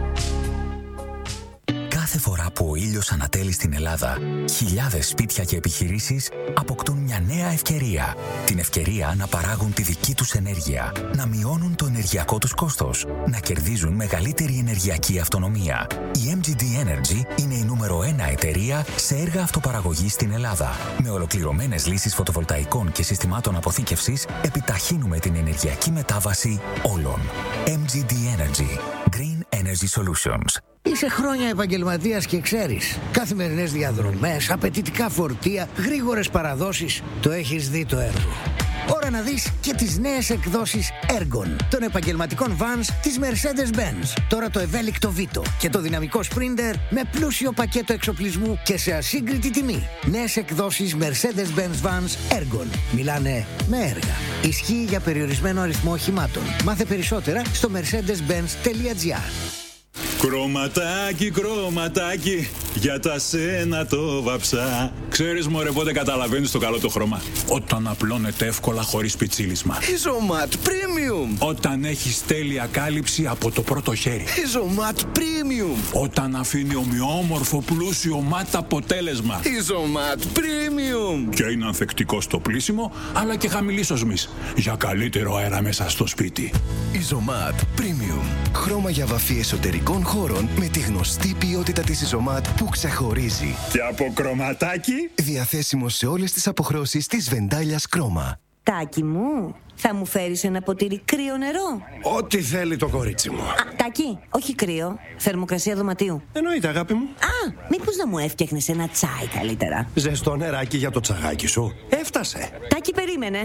Κάθε φορά που ο ήλιος ανατέλει στην Ελλάδα, χιλιάδες σπίτια και επιχειρήσεις αποκτούν μια νέα ευκαιρία. Την ευκαιρία να παράγουν τη δική τους ενέργεια, να μειώνουν το ενεργειακό τους κόστος, να κερδίζουν μεγαλύτερη ενεργειακή αυτονομία. Η εμ τζι ντι Energy είναι η νούμερο ένα εταιρεία σε έργα αυτοπαραγωγής στην Ελλάδα. Με ολοκληρωμένες λύσεις φωτοβολταϊκών και συστημάτων αποθήκευσης, επιταχύνουμε την ενεργειακή μετάβαση όλων. εμ τζι ντι Energy. Green Energy Solutions. Είσαι χρόνια επαγγελματίας και ξέρεις. Καθημερινές διαδρομές, απαιτητικά φορτία, γρήγορες παραδόσεις. Το έχεις δει το έργο. Ώρα να δεις και τις νέες εκδόσεις Ergon των επαγγελματικών vans της Mercedes-Benz. Τώρα το ευέλικτο Vito και το δυναμικό Sprinter με πλούσιο πακέτο εξοπλισμού και σε ασύγκριτη τιμή. Νέες εκδόσεις Mercedes-Benz Vans Ergon. Μιλάνε με έργα. Ισχύει για περιορισμένο αριθμό οχημάτων. Μάθε περισσότερα στο mercedes benz τελεία gr. Κρωματάκι, κρωματάκι, για τα σένα το βαψά. Ξέρεις μωρέ πότε καταλαβαίνεις το καλό το χρώμα? Όταν απλώνεται εύκολα χωρίς πιτσίλισμα. Isomat Premium. Όταν έχεις τέλεια κάλυψη από το πρώτο χέρι. Isomat Premium. Όταν αφήνει ομοιόμορφο πλούσιο ματ αποτέλεσμα. Isomat Premium. Και είναι ανθεκτικό στο πλύσιμο, αλλά και χαμηλής οσμής, για καλύτερο αέρα μέσα στο σπίτι. Isomat Premium. Χρώμα για βαφή εσωτερικών χώρων με τη γνωστή ποιότητα της Isomat που ξεχωρίζει. Και από κρωματάκι, διαθέσιμο σε όλες τις αποχρώσεις της Βεντάλιας Κρόμα. Τάκη μου, θα μου φέρεις ένα ποτήρι κρύο νερό? Ό,τι θέλει το κορίτσι μου. Α, Τάκη, όχι κρύο, θερμοκρασία δωματίου. Εννοείται αγάπη μου. Α, μήπως να μου έφτιαχνες ένα τσάι καλύτερα? Ζεστό νεράκι για το τσαγάκι σου. Έφτασε. Τάκη, περίμενε.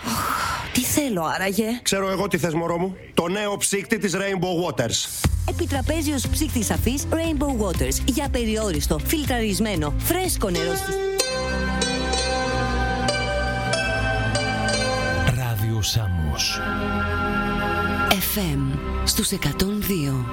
Τι θέλω άραγε? Ξέρω εγώ τι θες μωρό μου. Το νέο ψύκτη της Rainbow Waters. Επιτραπέζιος ψύκτης αφής Rainbow Waters. Για περιόριστο, φιλτραρισμένο, φρέσκο νερό στη... Ράδιο Σάμος εφ εμ στους εκατόν δύο.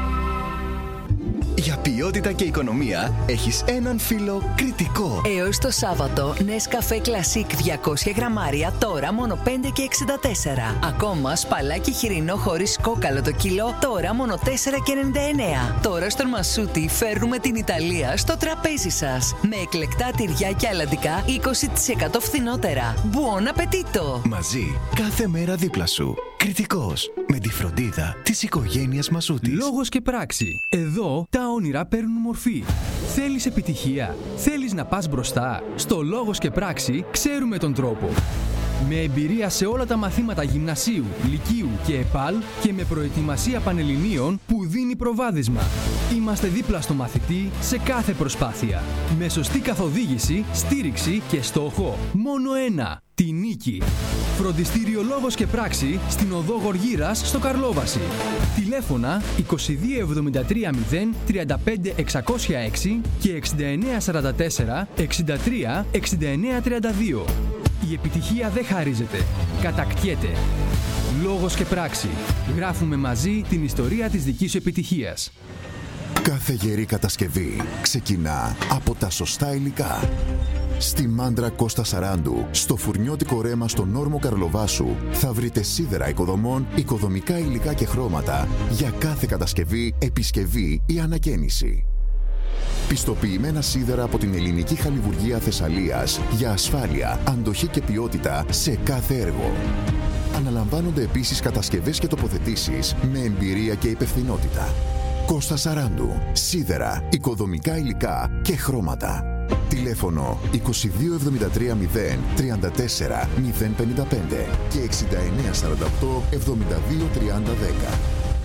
Για ποιότητα και οικονομία έχεις έναν φίλο Κρητικό. Έως το Σάββατο, Nescafé Classic διακόσια γραμμάρια τώρα μόνο πέντε και εξήντα τέσσερα. Ακόμα σπαλάκι χοιρινό χωρίς κόκαλο το κιλό τώρα μόνο τέσσερα και ενενήντα εννέα. Τώρα στον Μασούτη φέρνουμε την Ιταλία στο τραπέζι σας. Με εκλεκτά τυριά και αλαντικά είκοσι τοις εκατό φθηνότερα. Buon appetito! Μαζί, κάθε μέρα δίπλα σου. Κρητικός, με τη φροντίδα της οικογένειας Μασούτης. Λόγος και πράξη. Εδώ τα όνειρα παίρνουν μορφή. Θέλεις επιτυχία? Θέλεις να πας μπροστά? Στο Λόγος και πράξη ξέρουμε τον τρόπο. Με εμπειρία σε όλα τα μαθήματα γυμνασίου, λυκείου και ΕΠΑΛ και με προετοιμασία πανελληνίων που δίνει προβάδισμα. Είμαστε δίπλα στο μαθητή σε κάθε προσπάθεια. Με σωστή καθοδήγηση, στήριξη και στόχο μόνο ένα. Τη νίκη. Φροντιστήριο Λόγος και Πράξη στην οδό Γοργύρας στο Καρλόβαση. Τηλέφωνα είκοσι δύο εβδομήντα τρία μηδέν τριάντα πέντε εξακόσια έξι και εξήντα εννέα σαράντα τέσσερα εξήντα τρία εξήντα εννέα τριάντα δύο. Η επιτυχία δεν χαρίζεται. Κατακτιέται. Λόγος και Πράξη. Γράφουμε μαζί την ιστορία της δικής σου επιτυχίας. Κάθε γερή κατασκευή ξεκινά από τα σωστά υλικά. Στη Μάντρα Κώστα Σαράντου, στο φουρνιώτικο ρέμα στον όρμο Καρλοβάσου, θα βρείτε σίδερα οικοδομών, οικοδομικά υλικά και χρώματα για κάθε κατασκευή, επισκευή ή ανακαίνιση. Πιστοποιημένα σίδερα από την ελληνική χαλιβουργία Θεσσαλίας για ασφάλεια, αντοχή και ποιότητα σε κάθε έργο. Αναλαμβάνονται επίσης κατασκευές και τοποθετήσεις με εμπειρία και υπευθυνότητα. Κώστα Σαράντου, σίδερα, οικοδομικά υλικά και χρώματα. Τηλέφωνο είκοσι δύο εβδομήντα τρία μηδέν τριάντα τέσσερα μηδέν πενήντα πέντε και εξήντα εννέα σαράντα οκτώ εβδομήντα δύο τριάντα δέκα.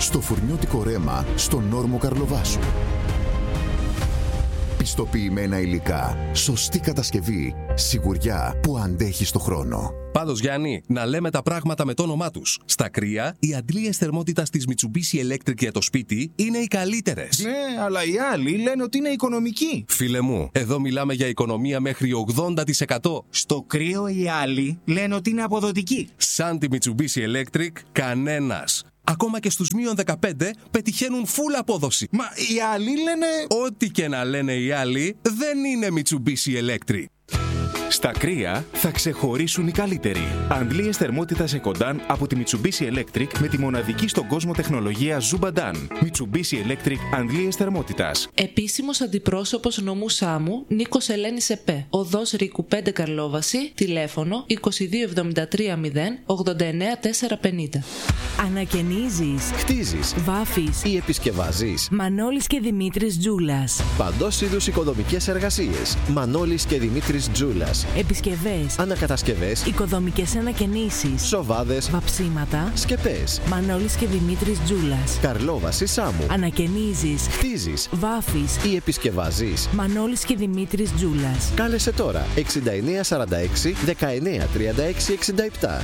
στο φουρνιώτικο ρέμα στον Νόρμο Καρλοβάσου. Πιστοποιημένα υλικά, σωστή κατασκευή, σιγουριά που αντέχει στο χρόνο. Πάντως, Γιάννη, να λέμε τα πράγματα με το όνομά τους. Στα κρύα, οι αντλίες θερμότητας της Mitsubishi Electric για το σπίτι είναι οι καλύτερες. Ναι, αλλά οι άλλοι λένε ότι είναι οικονομικοί. Φίλε μου, εδώ μιλάμε για οικονομία μέχρι ογδόντα τοις εκατό. Στο κρύο οι άλλοι λένε ότι είναι αποδοτικοί. Σαν τη Mitsubishi Electric, κανένας. Ακόμα και στους μείον δεκαπέντε πετυχαίνουν full απόδοση. Μα οι άλλοι λένε... Ό,τι και να λένε οι άλλοι, δεν είναι Mitsubishi Electric. Στα κρύα θα ξεχωρίσουν οι καλύτεροι. Αντλίες θερμότητας Ecodan από τη Mitsubishi Electric με τη μοναδική στον κόσμο τεχνολογία Zubadan. Mitsubishi Electric αντλίες θερμότητας. Επίσημος αντιπρόσωπος νομού Σάμου Νίκος Ελένης ΕΠΕ. Οδός Ρίκου πέντε Καρλόβαση. Τηλέφωνο είκοσι δύο εβδομήντα τρία μηδέν ογδόντα εννέα τετρακόσια πενήντα. Ανακαινίζεις, χτίζεις, βάφεις ή επισκευάζεις. Μανώλης και Δημήτρης Τζούλας. Παντός είδους οικοδομικές εργασίες. Μανώλης και Δημήτρης Τζούλας. Επισκευές, ανακατασκευές, οικοδομικές ανακαινήσεις, σοβάδες, βαψίματα, σκεπές. Μανώλης και Δημήτρης Τζούλας. Καρλόβαση Σάμου. Ανακαινίζεις, χτίζεις, βάφεις ή επισκευάζεις. Μανώλης και Δημήτρης Τζούλας. Κάλεσε τώρα εξήντα εννέα σαράντα έξι δεκαεννέα τριάντα έξι εξήντα επτά.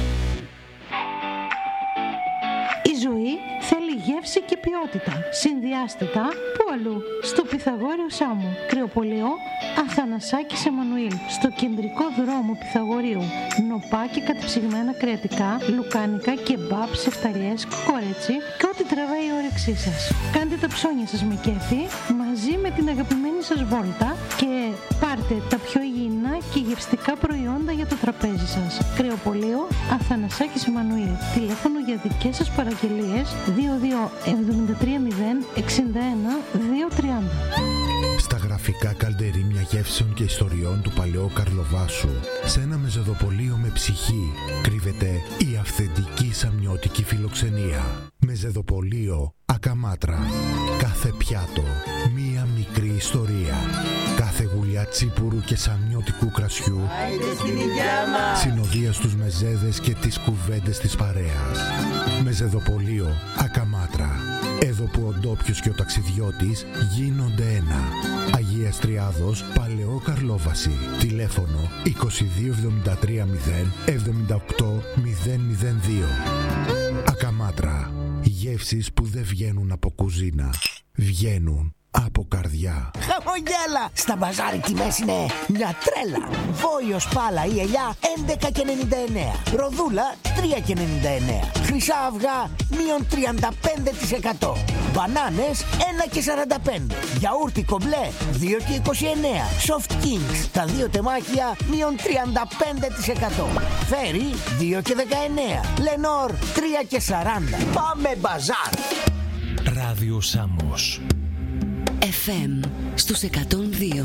Η ζωή θέλει γεύση και ποιότητα. Συνδυάστε τα που αλλού. Στο Πυθαγόριο Σάμου, Κρεοπολείο, Αθανασάκης Εμμανουήλ. Στο κεντρικό δρόμο Πυθαγορίου. Νοπά και κατεψυγμένα κρεατικά, λουκάνικα, κεμπάπ, σεφταλιές, κορέτσι και ό,τι τραβάει η όρεξή σας. Κάντε τα ψώνια σας με κέφι μαζί με την αγαπημένη σας βόλτα και πάρτε τα πιο υγιεινά και γευστικά προϊόντα για το τραπέζι σας. Κρεοπολείο, Αθανασάκης Εμμανουήλ. Τηλέφωνο για δικές σας παραγγελίες δύο δύο εβδομήντα τρία μηδέν εξήντα ένα δύο τριάντα. Στα γραφικά καλντερίμια γεύσεων και ιστοριών του παλαιού Καρλοβάσου, σε ένα μεζεδοπολείο με ψυχή, κρύβεται η αυθεντική σαμιώτικη φιλοξενία. Μεζεδοπολείο Ακαμάτρα. Κάθε πιάτο, μία μικρή ιστορία. Κάθε γουλιά τσίπουρου και σαμιώτικου κρασιού συνοδεία στους μεζέδες και τις κουβέντες της παρέας. Μεζεδοπολείο Ακαμάτρα. Εδώ που ο ντόπιος και ο ταξιδιώτης γίνονται ένα. Αγίας Τριάδος, Παλαιό Καρλόβαση. Τηλέφωνο είκοσι δύο εβδομήντα τρία μηδέν εβδομήντα οκτώ μηδέν μηδέν δύο. Ακαμάτρα. Γεύσεις που δεν βγαίνουν από κουζίνα. Βγαίνουν από καρδιά. Χαμογέλα! Στα μπαζάρι τιμές είναι μια τρέλα. Βόλιος, πάλα ή ελιά έντεκα και ενενήντα εννέα. Ροδούλα τρία και ενενήντα εννέα. Χρυσά αυγά μείον τριάντα πέντε τοις εκατό. Μπανάνες ένα και σαράντα πέντε. Γιαούρτι κομπλέ δύο και είκοσι εννέα. Soft Kings τα δύο τεμάχια μείον τριάντα πέντε τοις εκατό. Φέρι δύο και δεκαεννέα. Λενόρ τρία και σαράντα. Πάμε μπαζάρ! Ράδιο Σάμος εφ εμ στους εκατόν δύο.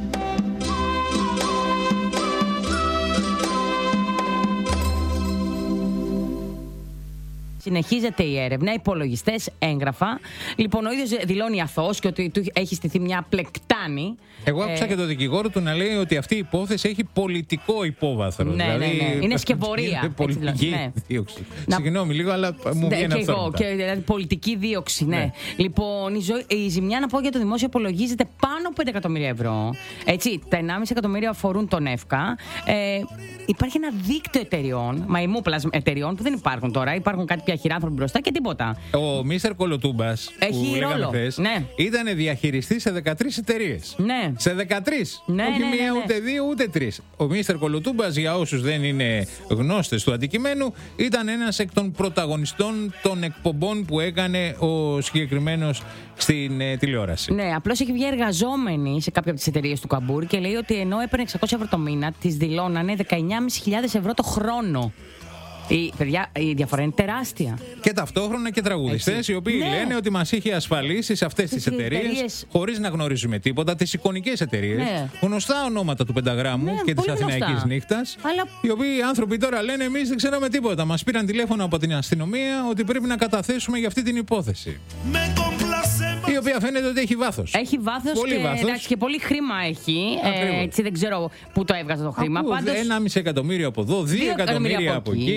Συνεχίζεται η έρευνα, υπολογιστές, έγγραφα. Λοιπόν, ο ίδιος δηλώνει αθώος και ότι του έχει στηθεί μια πλεκτάνη. Εγώ άκουσα ε... και τον δικηγόρο του να λέει ότι αυτή η υπόθεση έχει πολιτικό υπόβαθρο. Ναι, δηλαδή, ναι, ναι. Είναι σκευωρία. Είναι πολιτική ναι. δίωξη. Να... Συγγνώμη λίγο, αλλά μου βγαίνει ναι, αυτό. Και εγώ, και, δηλαδή, πολιτική δίωξη, ναι. ναι. Λοιπόν, η, ζω... η ζημιά, να πω για το δημόσιο, υπολογίζεται πάνω από πέντε εκατομμύρια ευρώ. Έτσι, τα ενάμιση εκατομμύρια αφορούν τον ΕΦΚΑ. Ε, υπάρχει ένα δίκτυο εταιριών, μαϊμούπλας εταιριών που δεν υπάρχουν τώρα. Υπάρχουν κάτι πια χειράνθρωποι μπροστά και τίποτα. Ο Μίστερ Κολοτούμπας, έχει που ρόλο. Χθες, ναι. ήταν διαχειριστής σε δεκατρείς εταιρείες. Ναι. Σε δεκατρείς. Ναι, Όχι ναι, ναι, μία, ναι. ούτε δύο, ούτε τρεις. Ο Μίστερ Κολοτούμπας, για όσους δεν είναι γνώστες του αντικειμένου, ήταν ένας εκ των πρωταγωνιστών των εκπομπών που έκανε ο συγκεκριμένος στην ε, τηλεόραση. Ναι, απλώς έχει βγει εργαζόμενη σε κάποια από τις εταιρείες του Καμπούρ και λέει ότι ενώ έπαιρνε εξακόσια ευρώ το μήνα, της δηλώνανε δεκαεννιά χιλιάδες πεντακόσια ευρώ το χρόνο. Η, παιδιά, η διαφορά είναι τεράστια. Και ταυτόχρονα και τραγουδιστές οι οποίοι ναι. λένε ότι μας είχε ασφαλίσει σε αυτές τις εταιρείες, εταιρείες χωρίς να γνωρίζουμε τίποτα, τις εικονικές εταιρείες, ναι. γνωστά ονόματα του Πενταγράμμου ναι, και της Αθηναϊκής Νύχτας. Αλλά... Οι οποίοι άνθρωποι τώρα λένε εμείς δεν ξέραμε τίποτα. Μας πήραν τηλέφωνο από την αστυνομία ότι πρέπει να καταθέσουμε για αυτή την υπόθεση. Η οποία φαίνεται ότι έχει βάθος. Έχει βάθος και, εντάξει, και πολύ χρήμα έχει. Ε, έτσι δεν ξέρω πού το έβγαζε το χρήμα. Πάντως... ένα κόμμα πέντε εκατομμύριο από εδώ, δύο εκατομμύρια από εκεί.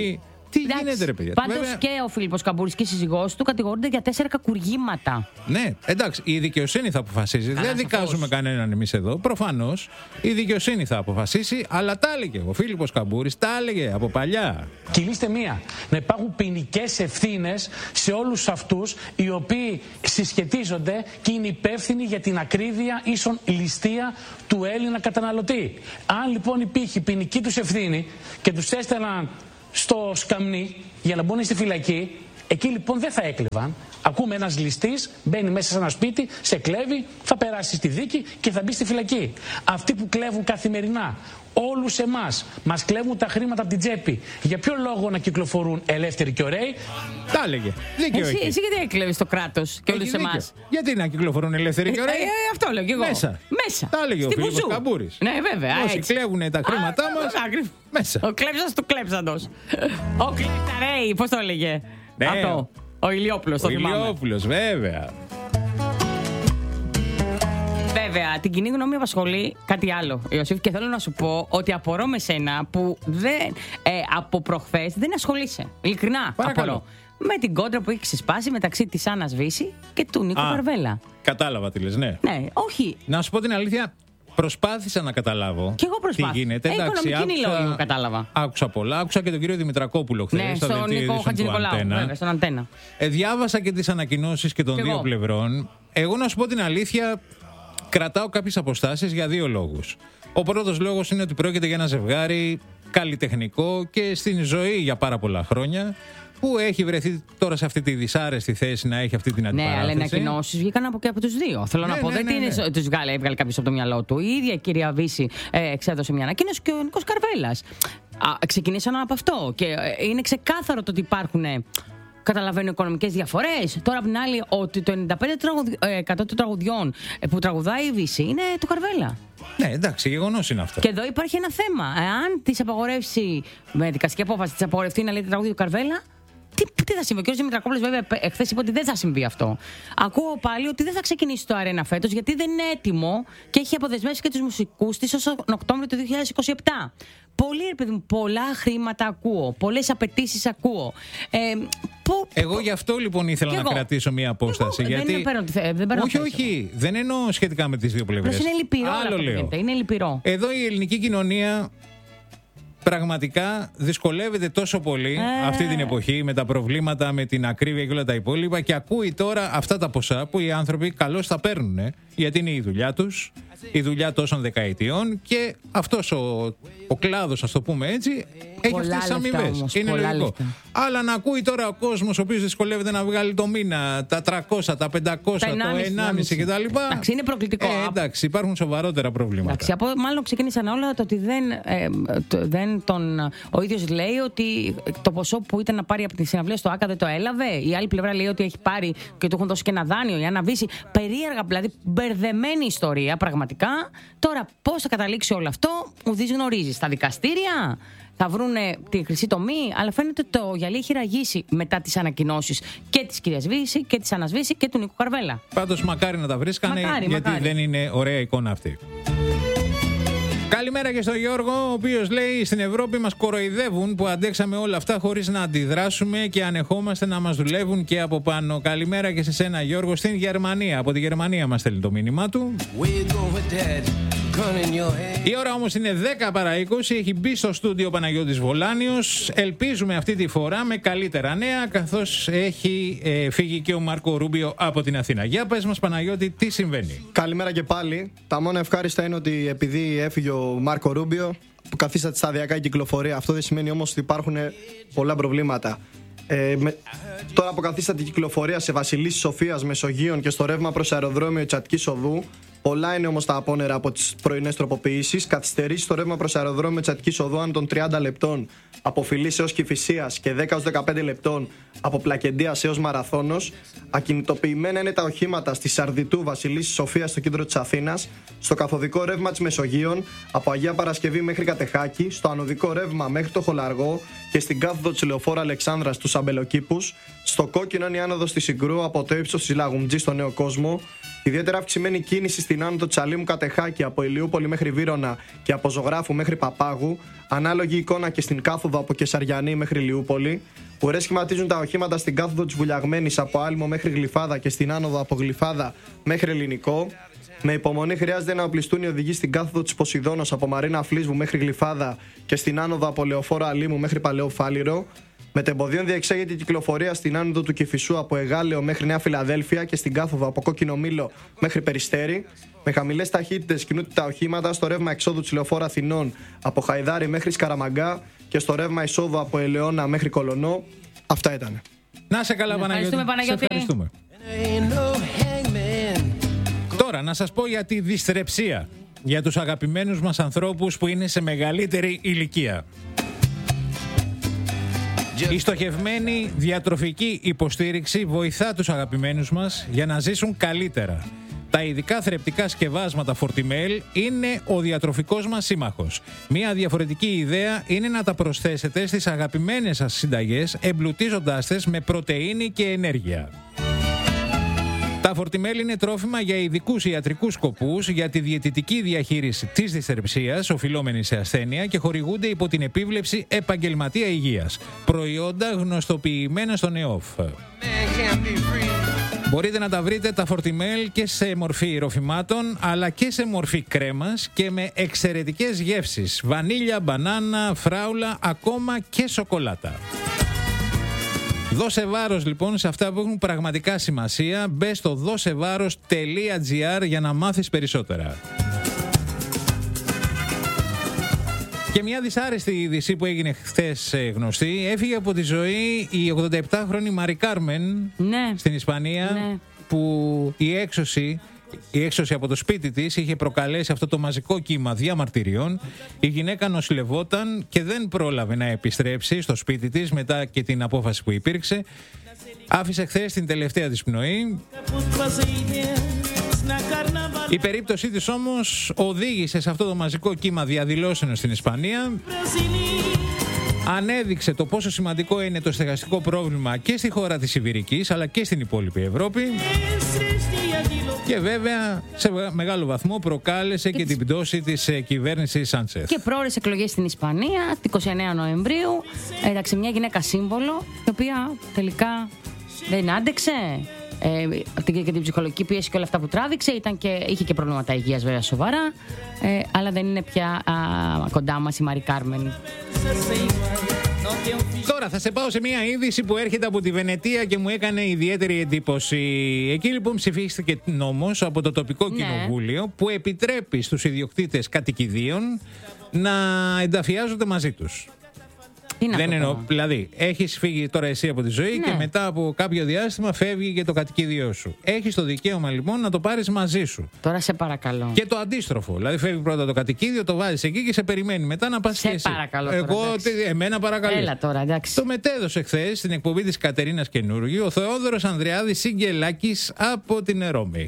Τι Εντάξει, γίνεται, ρε παιδιά. Πάντως βέβαια... και ο Φίλιππος Καμπούρης και η σύζυγός του κατηγορούνται για τέσσερα κακουργήματα. Ναι, εντάξει, η δικαιοσύνη θα αποφασίζει. Καλά, δεν δικάζουμε κανέναν εμείς εδώ. Προφανώς η δικαιοσύνη θα αποφασίσει, αλλά τα έλεγε ο Φίλιππος Καμπούρης, τα έλεγε από παλιά. Κυλίστε μία. Να υπάρχουν ποινικές ευθύνες σε όλους αυτούς οι οποίοι συσχετίζονται και είναι υπεύθυνοι για την ακρίβεια ίσον ληστεία του Έλληνα καταναλωτή. Αν λοιπόν υπήρχε ποινική τους ευθύνη και τους έστελναν στο σκαμνί για να μπουν στη φυλακή, εκεί λοιπόν δεν θα έκλεβαν. Ακούμε ένας ληστής μπαίνει μέσα σε ένα σπίτι, σε κλέβει, θα περάσει στη δίκη και θα μπει στη φυλακή. Αυτοί που κλέβουν καθημερινά όλους εμάς, μας κλέβουν τα χρήματα από την τσέπη, για ποιο λόγο να κυκλοφορούν ελεύθεροι και ωραίοι? Τα έλεγε. Δίκαιο εσύ, εκεί. Εσύ γιατί έκλεβες το κράτος και όλους εμάς? Γιατί να κυκλοφορούν ελεύθεροι και ωραίοι? Ε, ε, αυτό λέω κι εγώ. Μέσα. Μέσα. Τα έλεγε ο Φίλιππος Καμπούρης. Ναι, βέβαια. Όσοι κλέβουν τα χρήματά μας, μέσα. Ο κλέψας του κλέψαντος. Ο κλέψαρέι, πώς το έλεγε? Ναι. Αυτό. Ο Ηλιόπουλος, το θυμάμαι. Ο Ηλιόπουλος, βέβαια. Βέβαια, την κοινή γνώμη απασχολεί κάτι άλλο, Ιωσήφ, και θέλω να σου πω ότι απορώ με σένα που δεν, ε, από προχθές δεν ασχολείσαι. Ειλικρινά απορώ. Με την κόντρα που έχει ξεσπάσει μεταξύ της Άννας Βύση και του Νίκου Καρβέλα. Κατάλαβα τι λες, ναι. Ναι, όχι. Να σου πω την αλήθεια, προσπάθησα να καταλάβω. Και εγώ προσπάθησα. Τι γίνεται. Ε, Εντάξει, οικονομική άκουσα, λόγω κατάλαβα. Άκουσα πολλά. Άκουσα και τον κύριο Δημητρακόπουλο χθες. Ναι, στο στον Νίκο Χατζηνικολάου. Βέβαια, στον Αντένα. Ε, διάβασα και τις ανακοινώσεις και των και δύο εγώ. πλευρών. Εγώ να σου πω την αλήθεια, κρατάω κάποιες αποστάσεις για δύο λόγους. Ο πρώτος λόγος είναι ότι πρόκειται για ένα ζευγάρι καλλιτεχνικό και στην ζωή για πάρα πολλά χρόνια, που έχει βρεθεί τώρα σε αυτή τη δυσάρεστη θέση να έχει αυτή την αντιπαράθεση. Ναι, αλλά οι ανακοινώσεις βγήκαν από και από τους δύο. Θέλω ναι, να πω, ναι, δεν ναι, ναι. είναι τους βγάλε, έβγαλε κάποιος από το μυαλό του. Η ίδια η κυρία Βύση ε, εξέδωσε μια ανακοίνωση και ο Νίκος Καρβέλας. Α, ξεκινήσαν από αυτό. Και ε, είναι ξεκάθαρο το ότι υπάρχουν. Ε, Καταλαβαίνω οικονομικές διαφορές. Τώρα απ' την άλλη, ότι το ενενήντα πέντε τοις εκατό των τραγουδιών που τραγουδάει η Βύση είναι του Καρβέλα. Ναι, εντάξει, γεγονός είναι αυτό. Και εδώ υπάρχει ένα θέμα. Εάν τη απαγορεύσει, με δικαστική απόφαση, τη απαγορευτεί να λέει τραγούδι του Καρβέλα, τι, τι θα συμβεί? Ο κ. Δημητρακόπουλος, βέβαια, εχθές είπε ότι δεν θα συμβεί αυτό. Ακούω πάλι ότι δεν θα ξεκινήσει το Αρένα φέτος, γιατί δεν είναι έτοιμο και έχει αποδεσμεύσει και τους μουσικούς της ως τον Οκτώβριο του δύο χιλιάδες είκοσι επτά. Πολύ, ρε παιδί μου, πολλά χρήματα ακούω. Πολλές απαιτήσεις ακούω. Ε, που, Εγώ γι' αυτό λοιπόν ήθελα να εγώ. κρατήσω μία απόσταση. Εγώ, γιατί... Δεν παίρνω, δεν παίρνω όχι, όχι. Δεν εννοώ σχετικά με τις δύο πλευρές. Είναι λυπηρό. Άλλο λέω. Είναι λυπηρό. Εδώ η ελληνική κοινωνία πραγματικά δυσκολεύεται τόσο πολύ ε... αυτή την εποχή με τα προβλήματα, με την ακρίβεια και όλα τα υπόλοιπα, και ακούει τώρα αυτά τα ποσά που οι άνθρωποι καλώς θα παίρνουν, ε, γιατί είναι η δουλειά τους, η δουλειά τόσων δεκαετιών, και αυτός ο, ο κλάδος, ας το πούμε έτσι, έχει πολλά αυτές τις αμοιβές. Είναι λογικό. Λεφτά. Αλλά να ακούει τώρα ο κόσμος ο οποίος δυσκολεύεται να βγάλει το μήνα τα τριακόσια, τα πεντακόσια, τα το ενάμιση κτλ. Εντάξει, είναι προκλητικό. Ε, εντάξει, υπάρχουν σοβαρότερα προβλήματα. Εντάξει, από, μάλλον ξεκίνησαν όλα το ότι δεν, ε, το, δεν τον. Ο ίδιος λέει ότι το ποσό που ήταν να πάρει από τη συναυλία στο ΆΚΑ δεν το έλαβε. Η άλλη πλευρά λέει ότι έχει πάρει και του έχουν δώσει και ένα δάνειο. Η Άννα Βύση. Περίεργα, δηλαδή μπερδεμένη ιστορία πραγματικά. Τώρα, πώς θα καταλήξει όλο αυτό, ουδής γνωρίζει. Στα δικαστήρια θα βρούνε τη χρυσή τομή, αλλά φαίνεται ότι το γυαλί έχει ραγίσει μετά τις ανακοινώσεις και της κυρίας Βύση και της Άννας Βύση και του Νίκου Καρβέλα. Πάντως μακάρι να τα βρίσκανε, μακάρι, γιατί μακάρι. δεν είναι ωραία εικόνα αυτή. Καλημέρα και στον Γιώργο, ο οποίος λέει: στην Ευρώπη μας κοροϊδεύουν που αντέξαμε όλα αυτά χωρίς να αντιδράσουμε και ανεχόμαστε να μας δουλεύουν και από πάνω. Καλημέρα και σε σένα, Γιώργο, στην Γερμανία. Από τη Γερμανία μας στέλνει το μήνυμά του. Η ώρα όμως είναι δέκα παρά είκοσι, έχει μπει στο στούντιο ο Παναγιώτης Βολάνιος. Ελπίζουμε αυτή τη φορά με καλύτερα νέα, καθώς έχει ε, φύγει και ο Μάρκο Ρούμπιο από την Αθήνα. Για πες μας, Παναγιώτη, τι συμβαίνει? Καλημέρα και πάλι. Τα μόνα ευχάριστα είναι ότι επειδή έφυγε ο Μάρκο Ρούμπιο, που καθίσταται σταδιακά η κυκλοφορία, αυτό δεν σημαίνει όμως ότι υπάρχουν πολλά προβλήματα. Ε, με, τώρα αποκαθίσταται η κυκλοφορία σε Βασιλίσσης Σοφίας, Μεσογείων και στο ρεύμα προς αεροδρόμιο Τσατκής Οδού. Πολλά είναι όμως τα απόνερα από τις πρωινές τροποποιήσεις. Καθυστερήσει στο ρεύμα προς αεροδρόμιο Τσατκής Οδού άνω των τριάντα λεπτών από Φιλής έως Κηφισίας και δέκα έως δεκαπέντε λεπτών από Πλακεντίας έως Μαραθώνος. Ακινητοποιημένα είναι τα οχήματα στη Σαρδιτού Βασιλίσσης Σοφίας στο κέντρο της Αθήνας, στο καθοδικό ρεύμα της Μεσογείων από Αγία Παρασκευή μέχρι Κατεχάκη, στο ανωδικό ρεύμα μέχρι το Χολαργό και στην κάθοδο της Λεωφόρου Αλεξάνδρας στους Αμπελοκήπους. Στο κόκκινο είναι η άνοδος της Συγκρού από το ύψος της Λαγουμτζή στο Νέο Κόσμο. Ιδιαίτερα αυξημένη κίνηση στην άνοδο Τσαλίμου Κατεχάκη από Ηλιούπολη μέχρι Βύρωνα και από Ζωγράφου μέχρι Παπάγου. Ανάλογη εικόνα και στην κάθοδο από Κεσαριανή μέχρι Ηλιούπολη. Ουρές σχηματίζουν τα οχήματα στην κάθοδο της Βουλιαγμένης από Άλυμο μέχρι Γλυφάδα και στην άνοδο από Γλυφάδα μέχρι Ελληνικό. Με υπομονή χρειάζεται να οπλιστούν οι οδηγοί στην κάθοδο της Ποσειδώνος από Μαρίνα Φλίσβου μέχρι Γλυφάδα και στην άνοδο από Λεωφόρο Αλήμου μέχρι Παλαιό Φάληρο. Μετεμποδίων διεξάγεται η κυκλοφορία στην άνοδο του Κηφισού από Εγάλεο μέχρι Νέα Φιλαδέλφια και στην κάθοδο από Κόκκινο Μήλο μέχρι Περιστέρι. Με χαμηλές ταχύτητες κινούνται τα οχήματα στο ρεύμα εξόδου της Λεωφόρου Αθηνών από Χαϊδάρι μέχρι Σκαραμαγκά και στο ρεύμα εισόδου από Ελαιώνα μέχρι Κολονό. Αυτά ήταν. Να σε καλά, Παναγιώτη. Παναγιώτη. Σε ευχαριστούμε. Τώρα να σας πω για τη δυστρεψία. Για τους αγαπημένους μας ανθρώπους που είναι σε μεγαλύτερη ηλικία. Η στοχευμένη διατροφική υποστήριξη βοηθά τους αγαπημένους μας για να ζήσουν καλύτερα. Τα ειδικά θρεπτικά σκευάσματα Fortimel είναι ο διατροφικός μας σύμμαχος. Μία διαφορετική ιδέα είναι να τα προσθέσετε στις αγαπημένες σας συνταγές, εμπλουτίζοντάς τες με πρωτεΐνη και ενέργεια. Τα Fortimel είναι τρόφιμα για ειδικούς ιατρικούς σκοπούς, για τη διαιτητική διαχείριση της δυσθρεψίας, οφειλόμενη σε ασθένεια, και χορηγούνται υπό την επίβλεψη επαγγελματία υγείας. Προϊόντα γνωστοποιημένα στον ΕΟΦ. Μπορείτε να τα βρείτε τα Fortimel και σε μορφή ροφημάτων, αλλά και σε μορφή κρέμας και με εξαιρετικές γεύσεις. Βανίλια, μπανάνα, φράουλα, ακόμα και σοκολάτα. Δώσε βάρος λοιπόν σε αυτά που έχουν πραγματικά σημασία. Μπες στο δώσεβάρος τελεία τζι άρ για να μάθεις περισσότερα. Και μια δυσάρεστη είδηση που έγινε χθες γνωστή. Έφυγε από τη ζωή η ογδονταεπτάχρονη Μαρι Κάρμεν, ναι, στην Ισπανία, ναι, που η έξωση... Η έξωση από το σπίτι της είχε προκαλέσει αυτό το μαζικό κύμα διαμαρτυριών. Η γυναίκα νοσηλευόταν και δεν πρόλαβε να επιστρέψει στο σπίτι της μετά και την απόφαση που υπήρξε. Άφησε χθες την τελευταία της πνοή. Η περίπτωσή της όμως οδήγησε σε αυτό το μαζικό κύμα διαδηλώσεων στην Ισπανία. Ανέδειξε το πόσο σημαντικό είναι το στεγαστικό πρόβλημα και στη χώρα της Ιβηρικής αλλά και στην υπόλοιπη Ευρώπη. Και βέβαια σε μεγάλο βαθμό προκάλεσε και, και την πτώση της κυβέρνησης Σάντσεθ. Και πρόορες εκλογές στην Ισπανία, την εικοστή ενάτη Νοεμβρίου. Εντάξει, μια γυναίκα σύμβολο, η οποία τελικά δεν άντεξε. Ε, και την ψυχολογική πίεση και όλα αυτά που τράβηξε. Ήταν και, είχε και προβλήματα υγείας βέβαια σοβαρά. Ε, αλλά δεν είναι πια α, κοντά μας η Μαρι Κάρμεν. Τώρα θα σε πάω σε μια είδηση που έρχεται από τη Βενετία και μου έκανε ιδιαίτερη εντύπωση. Εκεί λοιπόν ψηφίστηκε νόμος από το τοπικό ναι. κοινοβούλιο που επιτρέπει στους ιδιοκτήτες κατοικιδίων να ενταφιάζονται μαζί τους. Δεν εννοώ. Δηλαδή, έχεις φύγει τώρα εσύ από τη ζωή ναι. και μετά από κάποιο διάστημα φεύγει και το κατοικίδιό σου. Έχεις το δικαίωμα λοιπόν να το πάρεις μαζί σου. Τώρα σε παρακαλώ. Και το αντίστροφο. Δηλαδή, φεύγει πρώτα το κατοικίδιο, το βάζεις εκεί και σε περιμένει. Μετά να πας και εσύ. Σε παρακαλώ. Εγώ, τώρα, εμένα παρακαλώ. Έλα τώρα, εντάξει. Το μετέδωσε χθες στην εκπομπή της Κατερίνας Καινούργιου ο Θεόδωρος Ανδριάδης Σιγκελάκης από την Ρώμη.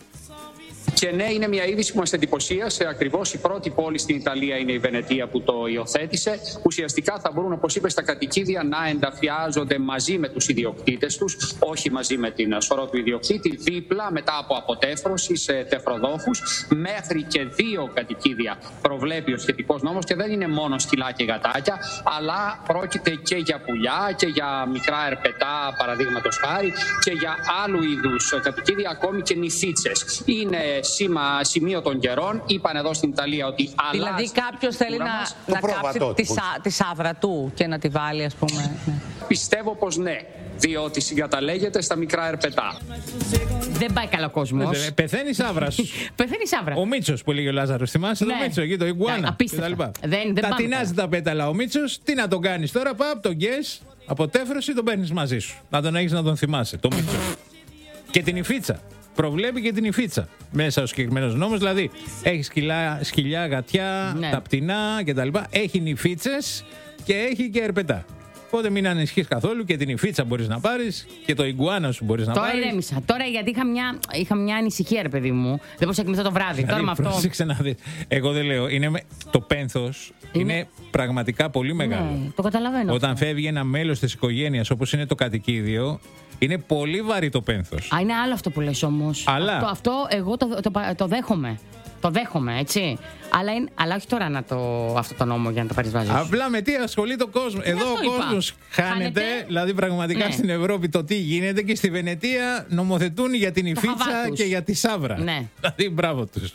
Και ναι, είναι μια είδηση που μας εντυπωσίασε. Ακριβώς η πρώτη πόλη στην Ιταλία είναι η Βενετία που το υιοθέτησε. Ουσιαστικά θα μπορούν, όπως είπες, τα κατοικίδια να ενταφιάζονται μαζί με τους ιδιοκτήτες τους, όχι μαζί με την σωρό του ιδιοκτήτη, δίπλα μετά από αποτέφρωση σε τεφροδόχους. Μέχρι και δύο κατοικίδια προβλέπει ο σχετικός νόμος και δεν είναι μόνο σκυλά και γατάκια, αλλά πρόκειται και για πουλιά και για μικρά ερπετά, παραδείγματος χάρη, και για άλλου είδους κατοικίδια, ακόμη και νηφίτσες. Είναι Σήμα, σημείο των καιρών. Είπαν εδώ στην Ιταλία ότι αλλάζει. Δηλαδή κάποιος θέλει να, να κάψει τη, τη σάβρα του και να τη βάλει, ας πούμε. Πιστεύω πως ναι, διότι συγκαταλέγεται στα μικρά ερπετά. Δεν πάει καλά ο κόσμος. Ε, πεθαίνει η σάβρα σου. Πεθαίνει η σάβρα. Ο Μίτσος που λέγει ο Λάζαρος. Θυμάσαι ναι. το Μίτσο εκεί, το Ιγκουάνα. Δεν, δεν τα τεινάζει τα πέταλα ο Μίτσος. Τι να τον κάνεις τώρα, παπ, τον γκες, αποτέφρωση, τον παίρνεις μαζί σου. Να τον έχεις να τον θυμάσαι, το Μίτσο. Και την υφίτσα. Προβλέπει και την υφίτσα μέσα ο συγκεκριμένος νόμος. Δηλαδή έχει σκυλιά, σκυλιά γατιά, ναι. τα πτηνά κτλ. Έχει νηφίτσες και έχει και ερπετά. Οπότε μην ανησυχείς καθόλου και την υφίτσα μπορείς να πάρεις και το ιγκουάνα σου μπορείς να τώρα πάρεις. Τώρα ηρέμησα. Τώρα γιατί είχα μια, είχα μια ανησυχία, ρε παιδί μου. Δεν μπορούσα να κοιμηθώ το βράδυ. Δηλαδή, τώρα με αυτό. Πρόσεξε να δεις. Εγώ δεν λέω. Είναι, το πένθος είναι... είναι πραγματικά πολύ μεγάλο. Ναι, το καταλαβαίνω. Όταν αυτό. Φεύγει ένα μέλος της οικογένειας όπως είναι το κατοικίδιο. Είναι πολύ βαρύ το πένθος. Α, είναι άλλο αυτό που λες όμως. Αλλά... Αυτό, αυτό εγώ το, το, το, το δέχομαι. Το δέχομαι, έτσι. Αλλά, είναι, αλλά όχι τώρα να το, αυτό το νόμο για να το πάρεις βάζεις. Απλά με τι ασχολείται ο κόσμος. Εδώ ο κόσμος χάνεται, χάνεται, δηλαδή πραγματικά ναι. Στην Ευρώπη το τι γίνεται, και στη Βενετία νομοθετούν για την Ιφίτσα και για τη Σάβρα. Ναι. Δηλαδή μπράβο τους.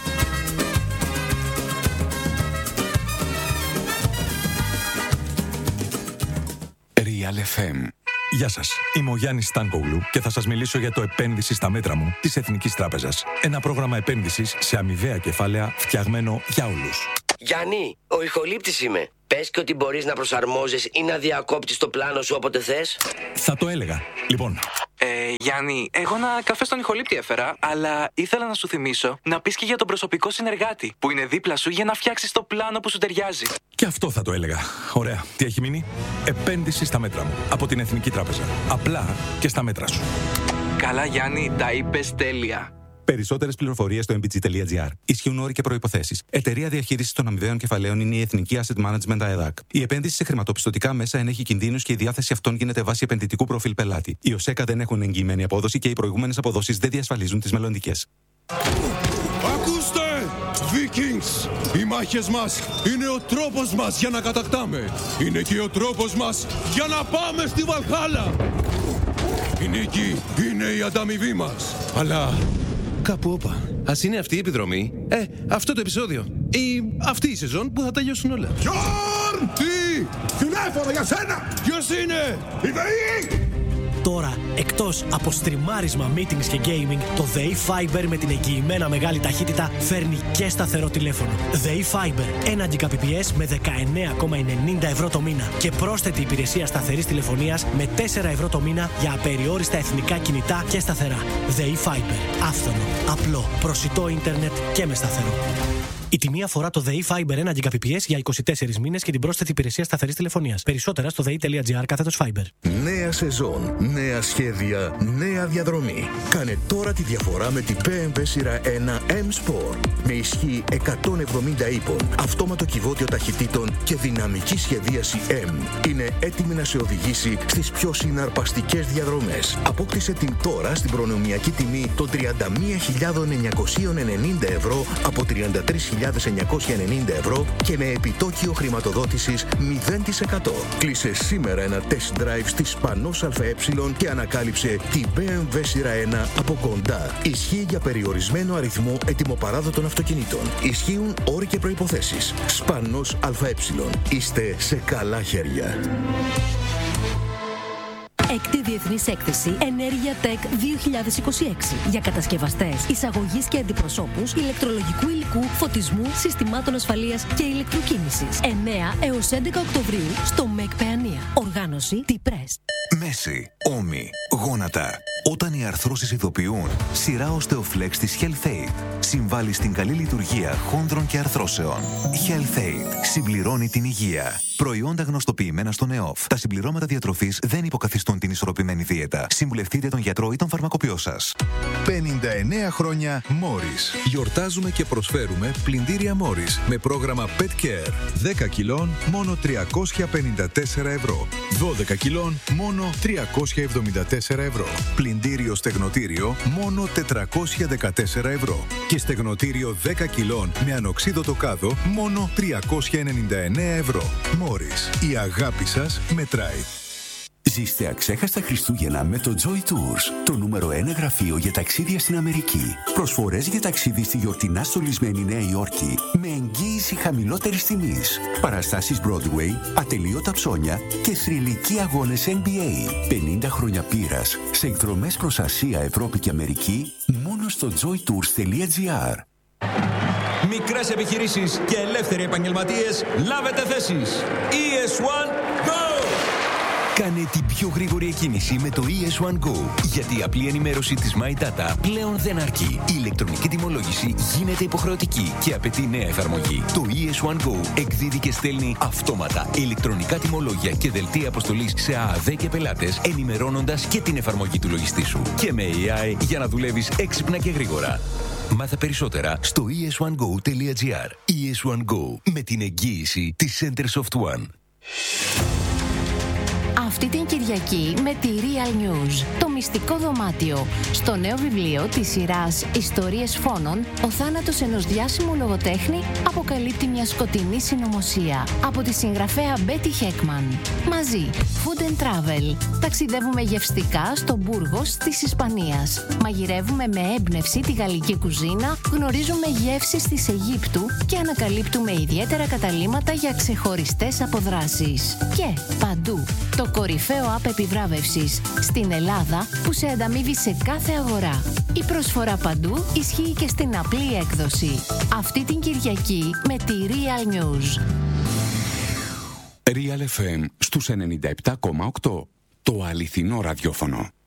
Real εφ εμ. Γεια σας, είμαι ο Γιάννης Στάνκογλου και θα σας μιλήσω για το επένδυση στα μέτρα μου της Εθνικής Τράπεζας. Ένα πρόγραμμα επένδυσης σε αμοιβαία κεφάλαια φτιαγμένο για όλους. Γιάννη, ο ηχολήπτης είμαι. Πες και ότι μπορείς να προσαρμόζεις ή να διακόπτεις το πλάνο σου όποτε θες. Θα το έλεγα. Λοιπόν. Ε, Γιάννη, εγώ ένα καφέ στον ηχολήπτη έφερα, αλλά ήθελα να σου θυμίσω να πεις και για τον προσωπικό συνεργάτη που είναι δίπλα σου για να φτιάξεις το πλάνο που σου ταιριάζει. Και αυτό θα το έλεγα. Ωραία. Τι έχει μείνει? Επένδυση στα μέτρα μου από την Εθνική Τράπεζα. Απλά και στα μέτρα σου. Καλά, Γιάννη, τα είπες τέλεια. Περισσότερες πληροφορίες στο εμ μπι τζι τελεία τζι άρ. Ισχύουν όροι και προϋποθέσεις. Εταιρεία διαχείρισης των αμοιβαίων κεφαλαίων είναι η Εθνική Asset Management ΑΕΔΑΚ. Η επένδυση σε χρηματοπιστωτικά μέσα ενέχει κινδύνους και η διάθεση αυτών γίνεται βάσει επενδυτικού προφίλ πελάτη. Οι ΟΣΕΚΑ δεν έχουν εγγυημένη απόδοση και οι προηγούμενες αποδόσεις δεν διασφαλίζουν τις μελλοντικές. Ακούστε! Vikings! Οι μάχες μας είναι ο τρόπος μας για να κατακτάμε. Είναι και ο τρόπος μας για να πάμε στη Βαλχάλα. Η νίκη είναι η ανταμοιβή μας. Αλλά... Κάπου όπα. Ας είναι αυτή η επιδρομή. Ε, αυτό το επεισόδιο. Ή αυτή η σεζόν που θα τελειώσουν όλα. Γιόρν! Τι! Τηλέφωνο για σένα! Ποιος είναι? Η ΔΕΗ! Τώρα, εκτός από στριμάρισμα, meetings και gaming, το ΔΕΗ Fiber με την εγγυημένα μεγάλη ταχύτητα φέρνει και σταθερό τηλέφωνο. ΔΕΗ Fiber, ένα Gbps με δεκαεννέα κόμμα ενενήντα ευρώ το μήνα και πρόσθετη υπηρεσία σταθερής τηλεφωνίας με τέσσερα ευρώ το μήνα για απεριόριστα εθνικά κινητά και σταθερά. ΔΕΗ Fiber, άφθονο, απλό, προσιτό ίντερνετ και με σταθερό. Η τιμή αφορά το ΔΕΗ Fiber ένα Gbps για είκοσι τέσσερις μήνες και την πρόσθετη υπηρεσία σταθερής τηλεφωνίας. Περισσότερα στο δei.gr κάθετος Fiber. Νέα σεζόν, νέα σχέδια, νέα διαδρομή. Κάνε τώρα τη διαφορά με την μπι εμ ντάμπλιου σειρά ένα M-Sport. Με ισχύ εκατόν εβδομήντα ύπων, αυτόματο κυβότιο ταχυτήτων και δυναμική σχεδίαση M. Είναι έτοιμη να σε οδηγήσει στις πιο συναρπαστικές διαδρομές. Απόκτησε την τώρα στην προνομιακή τιμή των τριάντα μία χιλιάδες εννιακόσια ενενήντα ευρώ από τριάντα τρεις χιλιάδες εννιακόσια ενενήντα ευρώ και με επιτόκιο χρηματοδότησης μηδέν τοις εκατό. Κλείσε σήμερα ένα test drive στη Σπανός ΑΕ και ανακάλυψε την μπι εμ ντάμπλιου σειρά ένα από κοντά. Ισχύει για περιορισμένο αριθμό ετοιμοπαράδοτων αυτοκινήτων. Ισχύουν όροι και προϋποθέσεις. Σπανός ΑΕ. Είστε σε καλά χέρια. Έκτη Διεθνής Έκθεση Ενέργεια Tech δύο χιλιάδες είκοσι έξι για κατασκευαστές, εισαγωγής και αντιπροσώπους ηλεκτρολογικού υλικού, φωτισμού, συστημάτων ασφαλείας και ηλεκτροκίνησης. εννέα έως έντεκα Οκτωβρίου στο ΜΕΚ Παιανία. Οργάνωση T-Press. Μέση, ώμοι, γόνατα. Όταν οι αρθρώσεις ειδοποιούν, σειρά Osteoflex της HealthAid συμβάλλει στην καλή λειτουργία χόνδρων και αρθρώσεων. HealthAid συμπληρώνει την υγεία. Προϊόντα γνωστοποιημένα στον ΕΟΦ. Τα συμπληρώματα διατροφής δεν υποκαθιστούν την ισορροπημένη δίαιτα. Συμβουλευτείτε τον γιατρό ή τον φαρμακοποιό σας. πενήντα εννέα χρόνια Morris. Γιορτάζουμε και προσφέρουμε πλυντήρια Morris με πρόγραμμα Pet Care. δέκα κιλών μόνο τριακόσια πενήντα τέσσερα ευρώ. δώδεκα κιλών μόνο τριακόσια εβδομήντα τέσσερα ευρώ. Πλυντήριο στεγνοτήριο μόνο τετρακόσια δεκατέσσερα ευρώ. Και στεγνοτήριο δέκα κιλών με ανοξίδωτο κάδο μόνο τριακόσια ενενήντα εννέα ευρώ. Morris. Η αγάπη σας μετράει. Ζήστε αξέχαστα Χριστούγεννα με το Joy Tours, το νούμερο ένα γραφείο για ταξίδια στην Αμερική. Προσφορές για ταξίδι στη γιορτινά στολισμένη Νέα Υόρκη με εγγύηση χαμηλότερης τιμής. Παραστάσεις Broadway, ατελείωτα ψώνια και θρυλικοί αγώνες N B A. πενήντα χρόνια πείρας σε εκδρομές προς Ασία, Ευρώπη και Αμερική μόνο στο joy tours τελεία gr. Μικρές επιχειρήσεις και ελεύθεροι επαγγελματίες, λάβετε θέσεις. ι ες ουάν Go! Κάνε την πιο γρήγορη εκκίνηση με το ι ες ουάν Go, γιατί η απλή ενημέρωση της My Data πλέον δεν αρκεί. Η ηλεκτρονική τιμολόγηση γίνεται υποχρεωτική και απαιτεί νέα εφαρμογή. Το ι ες ουάν Go εκδίδει και στέλνει αυτόματα ηλεκτρονικά τιμολόγια και δελτία αποστολής σε ΑΑΔ και πελάτες, ενημερώνοντας και την εφαρμογή του λογιστή σου. Και με έι άι για να δουλεύεις έξυπνα και γρήγορα. Μάθε περισσότερα στο ι ες ουάν go τελεία gr. ι ες ουάν Go, με την εγγύηση της Center Soft One. Αυτή την Κυριακή με τη Real News, το μυστικό δωμάτιο. Στο νέο βιβλίο της σειράς «Ιστορίες φόνων», ο θάνατος ενός διάσημου λογοτέχνη αποκαλύπτει μια σκοτεινή συνωμοσία. Από τη συγγραφέα Μπέτι Χέκμαν. Μαζί, Food and Travel. Ταξιδεύουμε γευστικά στο Μπούργος της Ισπανίας. Μαγειρεύουμε με έμπνευση τη γαλλική κουζίνα, γνωρίζουμε γεύσεις της Αιγύπτου και ανακαλύπτουμε ιδιαίτερα καταλύματα για ξεχωριστές αποδράσεις. Και παντού, το κορυφαίο app επιβράβευσης στην Ελλάδα που σε ανταμείβει σε κάθε αγορά. Η προσφορά παντού ισχύει και στην απλή έκδοση. Αυτή την Κυριακή με τη Real News. Real εφ εμ στους ενενήντα επτά κόμμα οκτώ. Το αληθινό ραδιόφωνο.